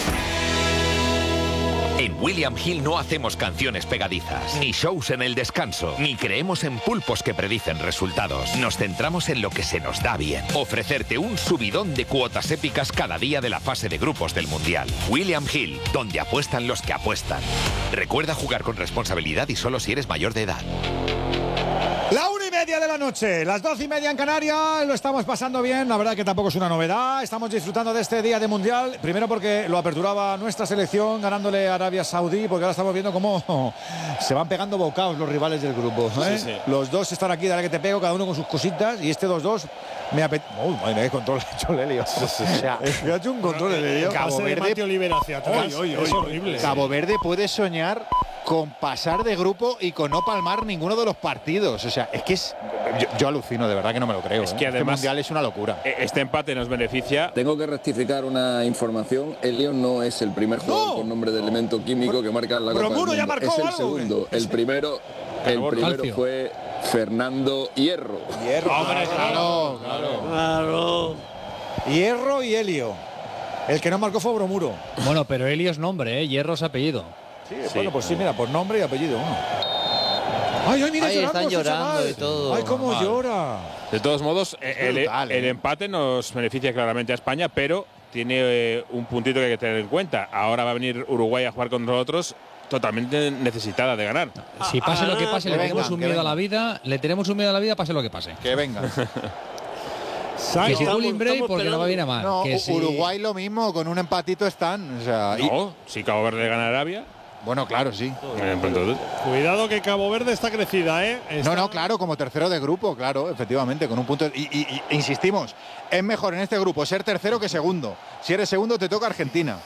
En William Hill no hacemos canciones pegadizas, ni shows en el descanso, ni creemos en pulpos que predicen resultados. Nos centramos en lo que se nos da bien. Ofrecerte un subidón de cuotas épicas cada día de la fase de grupos del Mundial. William Hill, donde apuestan los que apuestan. Recuerda jugar con responsabilidad y solo si eres mayor de edad. La 1:30 de la noche, las 12:30 en Canarias, lo estamos pasando bien, la verdad que tampoco es una novedad, estamos disfrutando de este día de Mundial, primero porque lo aperturaba nuestra selección ganándole a Arabia Saudí, porque ahora estamos viendo cómo se van pegando bocados los rivales del grupo, Sí, sí. Los dos están aquí, dale que te pego, cada uno con sus cositas, y este 2-2 me apetece. Uy, madre mía, qué control ha hecho el Helio. O sea, es que ha hecho un control el Helio. Cabo Verde, Mateo Olivera hacia atrás. Es horrible. Cabo Verde puede soñar con pasar de grupo y con no palmar ninguno de los partidos. O sea, es que es. Yo alucino, de verdad que no me lo creo. Es que Este además mundial es una locura. Este empate nos beneficia. Tengo que rectificar una información. Helio no es el primer jugador con nombre de elemento químico que marca en la Copa del Bromuro Mundo. ya marcó Es el algo, segundo. El primero Calcio. fue Fernando Hierro. Hombre, Claro. Hierro y Helio. El que no marcó fue Bromuro. Bueno, pero Helio es nombre, Hierro es apellido. Sí, bueno, pues sí, mira, por nombre y apellido. Ay, mira, Ahí están ese llorando chaval. y todo. Ay, cómo Mal. llora. De todos modos, brutal, el empate nos beneficia claramente a España, pero tiene un puntito que hay que tener en cuenta. Ahora va a venir Uruguay a jugar con nosotros totalmente necesitada de ganar. Si pase lo que pase, le que tenemos vengan, un que miedo a la vengan. vida, le tenemos un miedo a la vida, pase lo que pase. Que venga. Que si Estamos- Bullying break estamos porque no va bien a mal. No, Que si- Uruguay lo mismo, con un empatito están. O sea, No, si Cabo Verde gana a Arabia, bueno, claro, sí. entonces, Cuidado que Cabo Verde está crecida, No, claro, como tercero de grupo, claro, efectivamente, con un punto. Y insistimos, es mejor en este grupo ser tercero que segundo. Si eres segundo, te toca Argentina.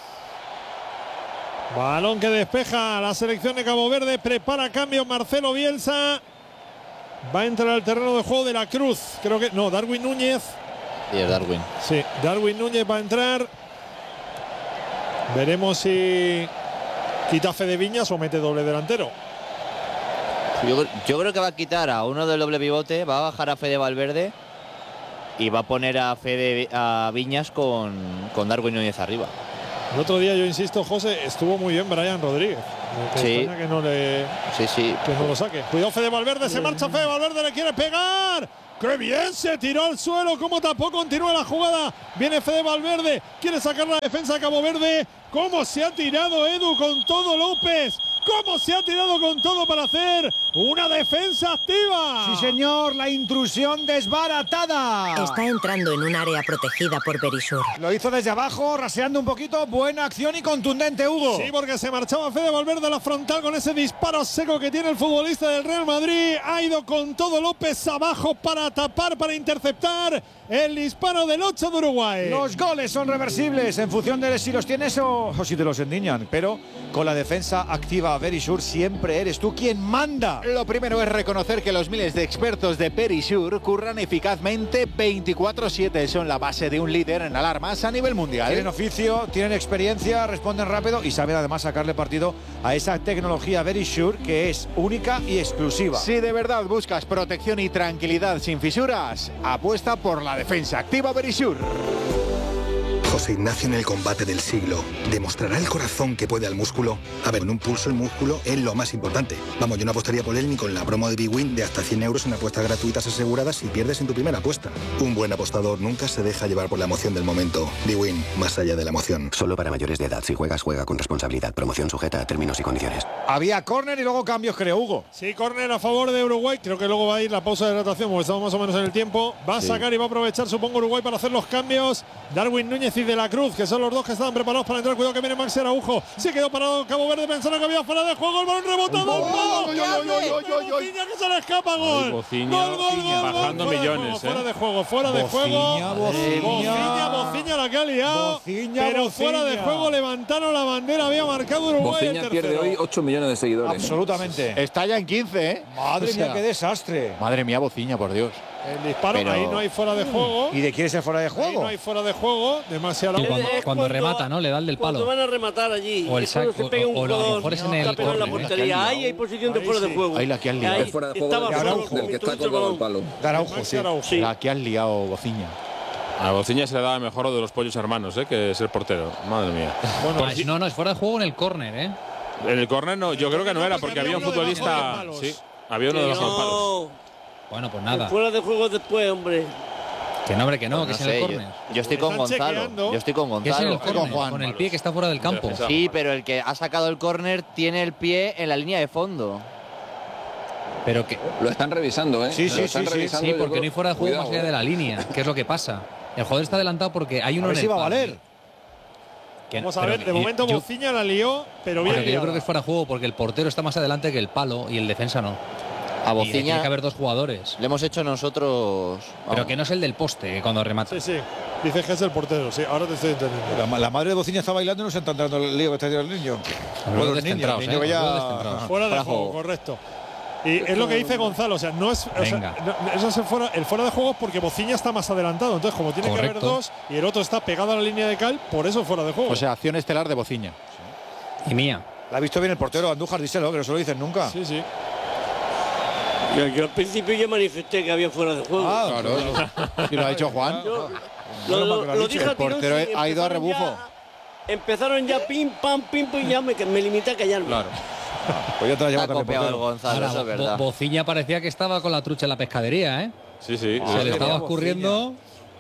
Balón que despeja la selección de Cabo Verde. Prepara cambio Marcelo Bielsa. Va a entrar al terreno de juego de la Cruz. Creo que. No, Darwin Núñez. Y es Darwin. Sí, Darwin Núñez va a entrar. Veremos si quita Fede Viñas o mete doble delantero. Yo creo que va a quitar a uno del doble pivote, va a bajar a Fede Valverde y va a poner a Viñas con Darwin Núñez arriba. El otro día, yo insisto, José, estuvo muy bien Brian Rodríguez. Sí. Que no le, que no lo saque. Cuidado, Fede Valverde, se marcha Fede Valverde, le quiere pegar. ¡Qué bien! Se tiró al suelo. ¿Cómo tapó? Continúa la jugada. Viene Fede Valverde. Quiere sacar la defensa de Cabo Verde. ¿Cómo se ha tirado Edu con todo López? ¿Cómo se ha tirado con todo para hacer una defensa activa? Sí, señor, la intrusión desbaratada. Está entrando en un área protegida por Berisur. Lo hizo desde abajo, raseando un poquito. Buena acción y contundente, Hugo. Sí, porque se marchaba Fede Valverde a la frontal con ese disparo seco que tiene el futbolista del Real Madrid. Ha ido con todo López abajo para tapar, para interceptar el disparo del 8 de Uruguay. Los goles son reversibles en función de si los tienes o si te los endiñan. Pero con la defensa activa Berisur siempre eres tú quien manda. Lo primero es reconocer que los miles de expertos de Berisur curran eficazmente 24/7. Son la base de un líder en alarmas a nivel mundial. Tienen oficio, tienen experiencia, responden rápido y saben además sacarle partido a esa tecnología Berisur que es única y exclusiva. Si de verdad buscas protección y tranquilidad sin fisuras, apuesta por la defensa activa Berisur. José Ignacio en el combate del siglo. ¿Demostrará el corazón que puede al músculo? A ver, en un pulso el músculo es lo más importante. Vamos, yo no apostaría por él ni con la promo de BWin de hasta 100 euros en apuestas gratuitas aseguradas si pierdes en tu primera apuesta. Un buen apostador nunca se deja llevar por la emoción del momento. BWin, más allá de la emoción. Solo para mayores de edad. Si juegas, juega con responsabilidad. Promoción sujeta a términos y condiciones. Había córner y luego cambios, creo, Hugo. Sí, córner a favor de Uruguay. Creo que luego va a ir la pausa de hidratación porque estamos más o menos en el tiempo. Va a sacar y va a aprovechar, supongo, Uruguay para hacer los cambios. Darwin Núñez y De la Cruz, que son los dos que estaban preparados para entrar. Cuidado que viene Maxi Araujo. Se quedó parado Cabo Verde, pensaron que había fuera de juego. El balón rebotado. Bocinha que se le escapa. Gol. Bocinha bajando millones. Fuera de juego, fuera de juego. Bocinha la que ha liado. Pero fuera de juego levantaron la bandera. Había marcado Uruguay. Bocinha pierde hoy 8 millones de seguidores. Absolutamente. Está ya en 15, ¿eh? Madre mía, qué desastre. Madre mía, Bocinha, por Dios. El disparo, ahí no hay fuera de juego. ¿Y de quién es el fuera de juego? Ahí no hay fuera de juego. Demasiado. Cuando remata, ¿no? Le da el del palo. Cuando van a rematar allí. O el saco. O lo mejor es en el la portería. Ahí hay posición de fuera de juego. Ahí la que han liado. Es fuera de juego del que está colgado el palo. De Araujo, sí. La que han liado Bocinha. A Bocinha se le daba mejor de los pollos hermanos, que es el portero. Madre mía. Bueno, pues, no, es fuera de juego en el córner, ¿eh? En el córner no, yo creo que no era, porque había un futbolista. Sí, había uno de los palos. Bueno, pues nada. Fuera de juego después, hombre. Que no, hombre, que no, que es en el sé, córner. Yo estoy con Gonzalo. Yo estoy con Gonzalo. Que es en el córner, con el pie que está fuera del campo. Sí, pero el que ha sacado el córner tiene el pie en la línea de fondo. Pero que lo están revisando, ¿eh? Sí, porque no hay fuera de juego más allá de la línea. ¿Qué es lo que pasa? El jugador está adelantado porque hay uno en el. A ver si va a valer. Vamos a ver, de momento Bocinha la lió, pero bien. Yo creo que es fuera de juego porque el portero está más adelante que el palo y el defensa no. A Bocinha tiene que haber dos jugadores. Le hemos hecho nosotros. Pero que no es el del poste cuando remata. Sí. Dices que es el portero, sí. Ahora te estoy entendiendo. La madre de Bocinha está bailando y no se está entrando el lío que está haciendo el niño. Fuera de juego, correcto. Y es lo que dice Gonzalo, o sea, no es. Eso es el fuera de juego porque Bocinha está más adelantado. Entonces, como tiene que haber dos y el otro está pegado a la línea de cal, por eso fuera de juego. O sea, acción estelar de Bocinha. Y mía. La ha visto bien el portero Andújar, díselo, que no se lo dicen nunca. Sí. Yo al principio ya manifesté que había fuera de juego. Claro. Y lo ha dicho Juan. Lo dije el portero ha ido a rebufo. Empezaron ya pim, pam, y ya me limité a callarme. Claro. Pues ya te la lleva también copiado el Gonzalo, eso es verdad. Bocinha parecía que estaba con la trucha en la pescadería, ¿eh? Sí. Se le estaba escurriendo.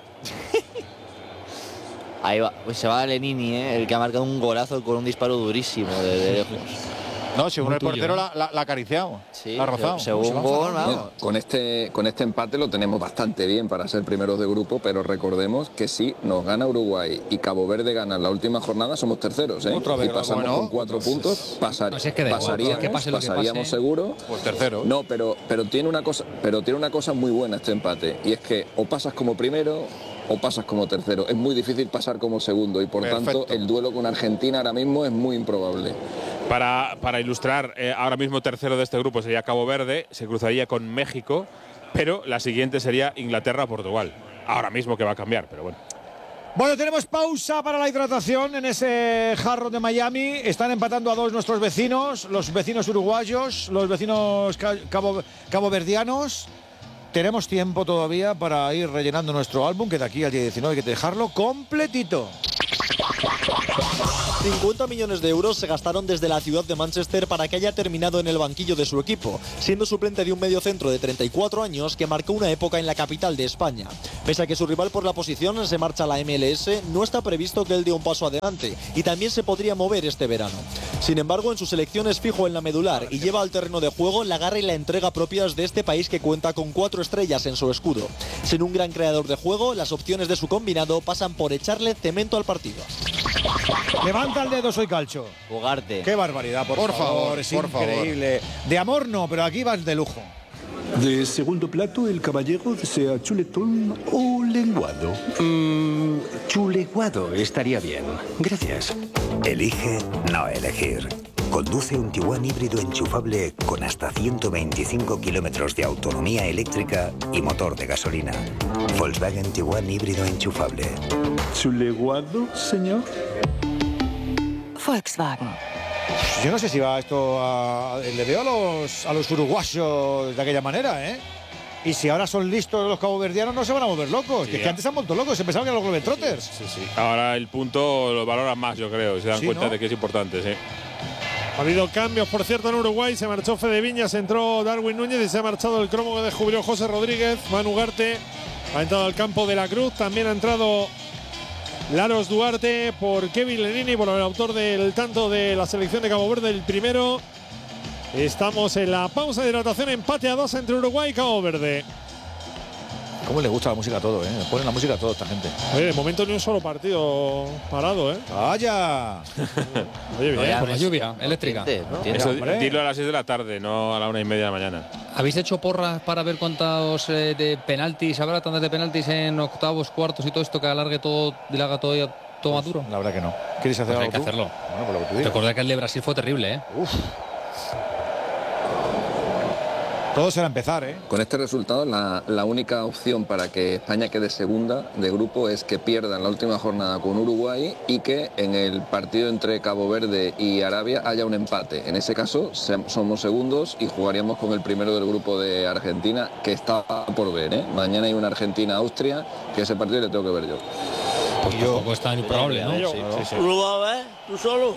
Ahí va, pues se va Lenini, el que ha marcado un golazo con un disparo durísimo de lejos. No, según el portero la ha acariciado. Sí, la ha rozado. Según gol, vamos. Con este empate lo tenemos bastante bien para ser primeros de grupo, pero recordemos que si nos gana Uruguay y Cabo Verde gana en la última jornada, somos terceros, ¿eh? Y pasamos con 4 puntos, pasaríamos seguro. Pues tercero. No, pero tiene una cosa muy buena este empate, y es que o pasas como primero o pasas como tercero. Es muy difícil pasar como segundo y por tanto el duelo con Argentina ahora mismo es muy improbable. Para ilustrar, ahora mismo tercero de este grupo sería Cabo Verde, se cruzaría con México, pero la siguiente sería Inglaterra-Portugal. Ahora mismo que va a cambiar, pero bueno. Bueno, tenemos pausa para la hidratación en ese jarro de Miami. Están empatando a 2 nuestros vecinos, los vecinos uruguayos, los vecinos caboverdianos. Tenemos tiempo todavía para ir rellenando nuestro álbum, que de aquí al día 19 hay que dejarlo completito. 50 millones de euros se gastaron desde la ciudad de Manchester para que haya terminado en el banquillo de su equipo, siendo suplente de un mediocentro de 34 años que marcó una época en la capital de España. Pese a que su rival por la posición se marcha a la MLS, no está previsto que él dé un paso adelante y también se podría mover este verano. Sin embargo, en su selección es fijo en la medular y lleva al terreno de juego la garra y la entrega propias de este país que cuenta con 4 estrellas en su escudo. Sin un gran creador de juego, las opciones de su combinado pasan por echarle cemento al partido. Levanta el dedo, soy Calcio. Ugarte. Qué barbaridad, por favor, es increíble. De amor no, pero aquí vas de lujo. De segundo plato, el caballero desea chuletón o lenguado. Chuleguado estaría bien. Gracias. Elige no elegir. Conduce un Tiguan híbrido enchufable con hasta 125 kilómetros de autonomía eléctrica y motor de gasolina. Volkswagen Tiguan híbrido enchufable. ¿Chuleguado, señor? Volkswagen. Yo no sé si va esto le veo a los uruguayos de aquella manera, ¿eh? Y si ahora son listos los caboverdianos, no se van a volver locos. Sí, que es que antes se han vuelto locos, se pensaban que eran los Globetrotters. Sí. Ahora el punto lo valoran más, yo creo, y se dan cuenta, ¿no?, de que es importante, sí. Ha habido cambios, por cierto, en Uruguay. Se marchó Fede Viñas, entró Darwin Núñez y se ha marchado el cromo que descubrió José Rodríguez. Manu Ugarte ha entrado al campo de la Cruz. También ha entrado Laros Duarte por Kevin Lenini, por el autor del tanto de la selección de Cabo Verde, el primero. Estamos en la pausa de hidratación, empate a 2 entre Uruguay y Cabo Verde. ¿Cómo le gusta la música a todo, eh? Le ponen la música a todo esta gente. Oye, de momento ni un solo partido parado, ¿eh? ¡Vaya! Oye, bien. Por la lluvia eléctrica. ¿No? Eso, dilo a las 6 de la tarde, no a la 1:30 de la mañana. ¿Habéis hecho porras para ver cuántos de penaltis, habrá tantos de penaltis en octavos, cuartos y todo esto que alargue todo, dilaga todo Maduro? La verdad que no. ¿Quieres hacer pues algo hay que tú? hacerlo. Bueno, por lo que tú digas. Recordad que el de Brasil fue terrible, ¿eh? Uf. Todo será empezar, ¿eh? Con este resultado, la única opción para que España quede segunda de grupo es que pierdan la última jornada con Uruguay y que en el partido entre Cabo Verde y Arabia haya un empate. En ese caso, somos segundos y jugaríamos con el primero del grupo de Argentina, que está por ver, ¿eh? Mañana hay una Argentina-Austria, que ese partido le tengo que ver yo. Pues tampoco es tan improbable, ¿no? Sí. ¿Tú lo vas a ver? ¿Tú solo?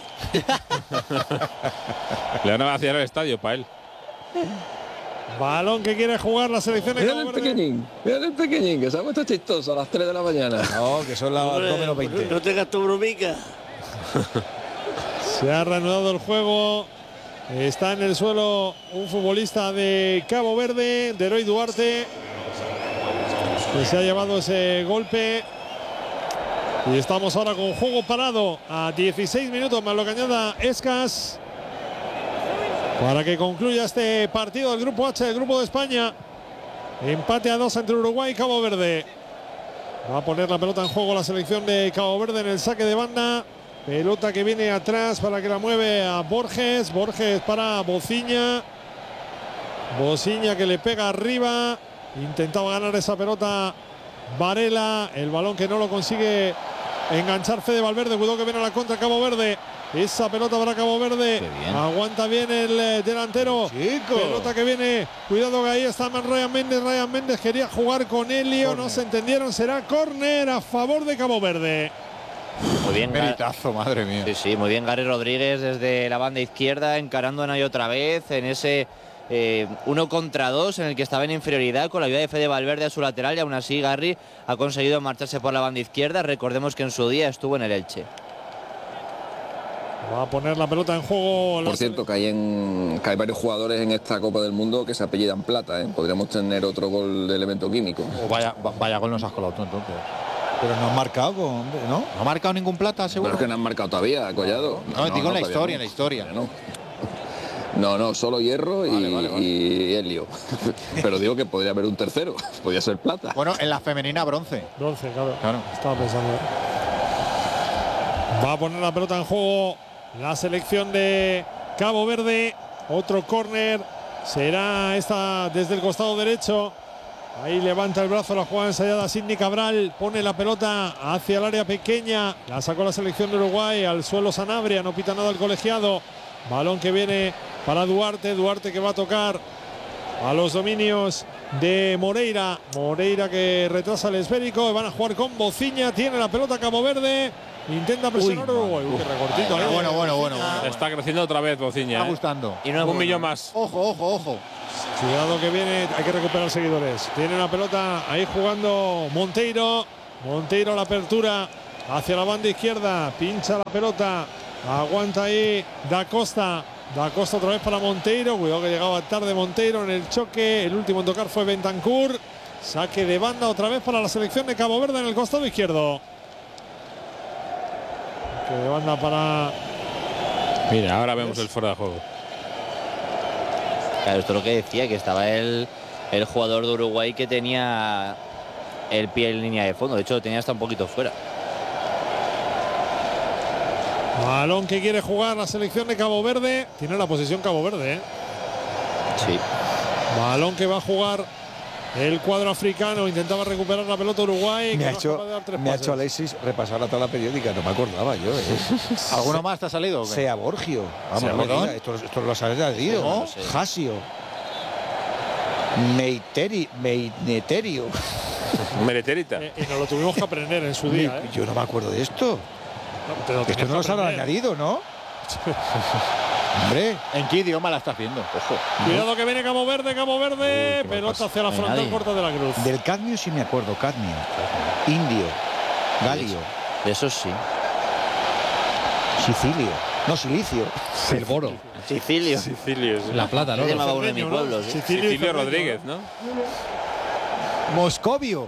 Le van a vaciar el estadio para él. Balón que quiere jugar la selección de Cabo Verde. Mira el pequeñín, que se ha puesto chistoso a las 3 de la mañana. No, que son las 2 menos 20. No tengas tu bromica. Se ha reanudado el juego. Está en el suelo un futbolista de Cabo Verde, Deroy Duarte, que se ha llevado ese golpe. Y estamos ahora con juego parado a 16 minutos más lo que añada Escas, para que concluya este partido del Grupo H, del Grupo de España. Empate a 2 entre Uruguay y Cabo Verde. Va a poner la pelota en juego la selección de Cabo Verde en el saque de banda. Pelota que viene atrás para que la mueve a Borges. Borges para Bociña. Bociña que le pega arriba. Intentaba ganar esa pelota Varela. El balón que no lo consigue enganchar Fede Valverde. Cuidado que viene a la contra Cabo Verde. Esa pelota para Cabo Verde. Aguanta bien el delantero. Chico. Pelota que viene. Cuidado que ahí está Ryan Méndez. Ryan Méndez quería jugar con Elio. Corner. No se entendieron. Será córner a favor de Cabo Verde. Muy bien, Meritazo, madre mía. Sí, muy bien Gary Rodríguez desde la banda izquierda, encarando una y otra vez en ese 1 contra 2 en el que estaba en inferioridad con la ayuda de Fede Valverde a su lateral, y aún así Gary ha conseguido marcharse por la banda izquierda. Recordemos que en su día estuvo en el Elche. Va a poner la pelota en juego. Por cierto, que hay varios jugadores en esta Copa del Mundo que se apellidan Plata, ¿eh? Podríamos tener otro gol de elemento químico. O vaya gol nos has colado tú, entonces. Pero no han marcado, ¿no? ¿No ha marcado ningún Plata, seguro? Pero es que no han marcado todavía, Collado. No, digo en la historia, en la historia. No, solo Hierro y Helio. Pero digo que podría haber un tercero, podría ser Plata. Bueno, en la femenina bronce. Bronce, claro. Estaba pensando. Va a poner la pelota en juego la selección de Cabo Verde. Otro córner. Será esta desde el costado derecho. Ahí levanta el brazo, la jugada ensayada Sidney Cabral, pone la pelota hacia el área pequeña, la sacó la selección de Uruguay, al suelo Sanabria, no pita nada el colegiado, balón que viene para Duarte que va a tocar a los dominios de Moreira que retrasa el esférico, y van a jugar con Bociña, tiene la pelota Cabo Verde, intenta presionar Uruguay, qué recortito. Bueno. Está creciendo otra vez Bociña. Está gustando. Y no un millón más. Ojo. Cuidado que viene, hay que recuperar seguidores. Tiene la pelota ahí jugando Monteiro la apertura hacia la banda izquierda, pincha la pelota, aguanta ahí Da Costa otra vez para Monteiro, cuidado que llegaba tarde Monteiro en el choque, el último en tocar fue Bentancur, saque de banda otra vez para la selección de Cabo Verde en el costado izquierdo. Que de banda para... Mira, ahora vemos el fuera de juego. Claro, esto es lo que decía, que estaba el jugador de Uruguay que tenía el pie en línea de fondo. De hecho, lo tenía hasta un poquito fuera. Balón que quiere jugar la selección de Cabo Verde. Tiene la posesión Cabo Verde, ¿eh? Sí. Balón que va a jugar el cuadro africano. Intentaba recuperar la pelota Uruguay. Me ha hecho Alexis repasar la tabla periódica. No me acordaba yo. ¿Alguno más te ha salido? Sea Borgio. Vamos, esto lo has añadido. ¿No? Jasio. Meiterio. Mereterita. Y nos lo tuvimos que aprender en su día. Yo no me acuerdo de esto. Esto no lo han añadido, ¿no? Hombre, ¿en qué idioma la estás viendo? Ojo. Cuidado que viene Cabo Verde. Pelota hacia la frontal corta de la cruz. Del cadmio sí me acuerdo. Cadmio. Indio. Galio. De eso sí. Sicilio. No, silicio. El boro. Sicilio. Sí. La plata, ¿no? Se llamaba uno de mis pueblos. Sicilio Rodríguez, ¿no? Moscovio.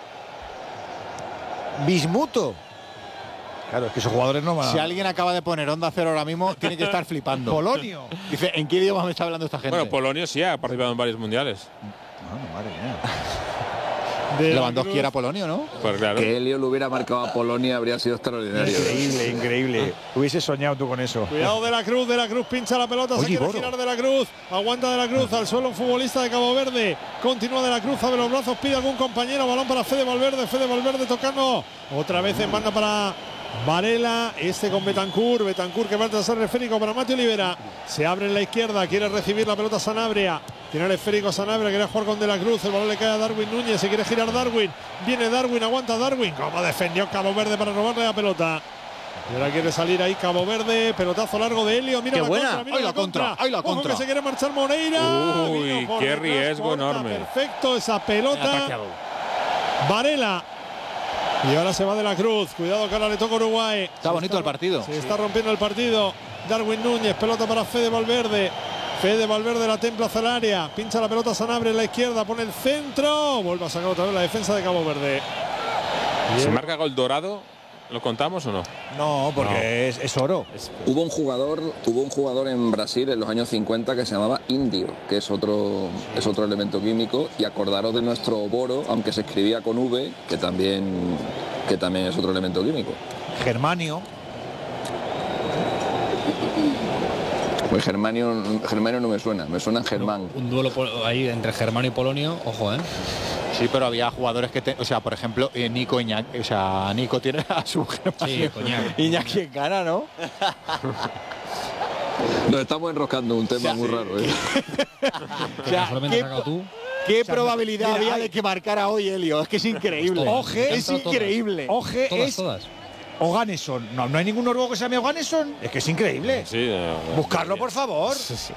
Bismuto. Claro, es que esos jugadores no van. Si alguien acaba de poner Onda Cero ahora mismo, tiene que estar flipando. Polonio. Dice, ¿en qué idioma me está hablando esta gente? Bueno, Polonio sí ha participado en varios mundiales. Madre mía. Lewandowski era Polonio, ¿no? Pues claro. Que Helio lo hubiera marcado a Polonia habría sido extraordinario. Increíble. Hubiese soñado tú con eso. Cuidado de la Cruz pincha la pelota, se quiere girar de la Cruz, aguanta de la Cruz, al suelo un futbolista de Cabo Verde, continúa de la Cruz, abre los brazos, pide algún compañero, balón para Fede Valverde tocando, otra vez en banda para Varela, con Betancur que va a trazar el esférico para Mati Olivera, se abre en la izquierda, quiere recibir la pelota Sanabria, tiene el esférico Sanabria, quiere jugar con De la Cruz, el balón le cae a Darwin Núñez, se quiere girar Darwin, viene Darwin, aguanta Darwin, como defendió Cabo Verde para robarle la pelota. Y ahora quiere salir ahí Cabo Verde, pelotazo largo de Helio, mira la contra. Ojo que se quiere marchar Moreira. Uy, qué riesgo enorme. Perfecto esa pelota. Varela. Y ahora se va De la Cruz. Cuidado que ahora le toca Uruguay. Está bonito el partido. Se está rompiendo el partido. Darwin Núñez, pelota para Fede Valverde. La templa hacia el área. Pincha la pelota Sanabria en la izquierda. Pone el centro. Vuelve a sacar otra vez la defensa de Cabo Verde. ¿Se marca gol dorado? ¿Lo contamos o no? No, porque no. Es oro. Hubo un jugador en Brasil en los años 50 que se llamaba Indio, que es otro elemento químico, y acordaros de nuestro boro, aunque se escribía con V, que también es otro elemento químico. Germanio. Pues Germanio no me suena Germán. Un duelo ahí entre Germanio y Polonio, ojo, ¿eh? Sí, pero había jugadores que, por ejemplo, Nico Iñaki, Nico tiene a su Germanio. Sí, Iñaki en gana, ¿no? Nos estamos enroscando un tema muy raro, ¿eh? ¿Qué probabilidad había de que marcara hoy Helio? Es que es increíble. Es increíble. Todas. Oganesson. No hay ningún noruego que se llame Oganesson. Es que es increíble. Sí, buscarlo, por favor. Sí.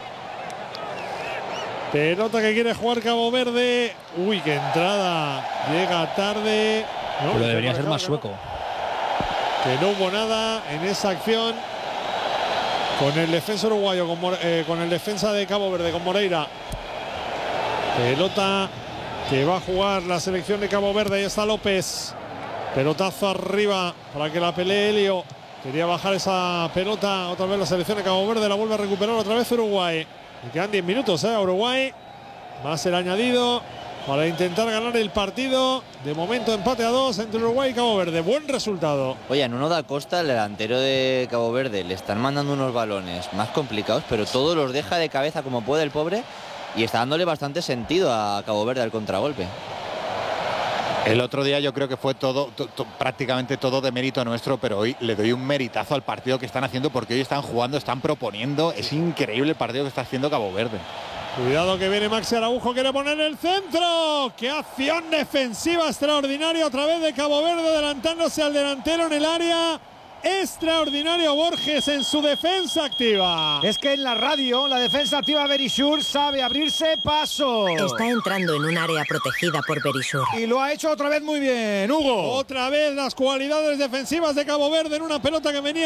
Pelota que quiere jugar Cabo Verde. Uy, qué entrada. Llega tarde. No, pero debería ser más sueco. Que no hubo nada en esa acción. Con el defensa uruguayo, con el defensa de Cabo Verde, con Moreira. Pelota que va a jugar la selección de Cabo Verde. Ahí está López. Pelotazo arriba para que la pelee Helio. Quería bajar esa pelota. Otra vez la selección de Cabo Verde. La vuelve a recuperar otra vez Uruguay. Y quedan 10 minutos a Uruguay. Va a ser añadido para intentar ganar el partido. De momento empate a 2 entre Uruguay y Cabo Verde. Buen resultado. Oye, a Nuno da Costa, el delantero de Cabo Verde, le están mandando unos balones más complicados, pero todos los deja de cabeza como puede el pobre. y está dándole bastante sentido a Cabo Verde al contragolpe. El otro día yo creo que fue prácticamente todo de mérito nuestro, pero hoy le doy un meritazo al partido que están haciendo, porque hoy están jugando, están proponiendo. Es increíble el partido que está haciendo Cabo Verde. Cuidado que viene Maxi Araujo, quiere poner el centro. ¡Qué acción defensiva extraordinaria otra vez de Cabo Verde, adelantándose al delantero en el área! Extraordinario Borges en su defensa activa. Es que en la radio la defensa activa Verisur sabe abrirse paso. Está entrando en un área protegida por Verisur. Y lo ha hecho otra vez muy bien, Hugo. Otra vez las cualidades defensivas de Cabo Verde en una pelota que venía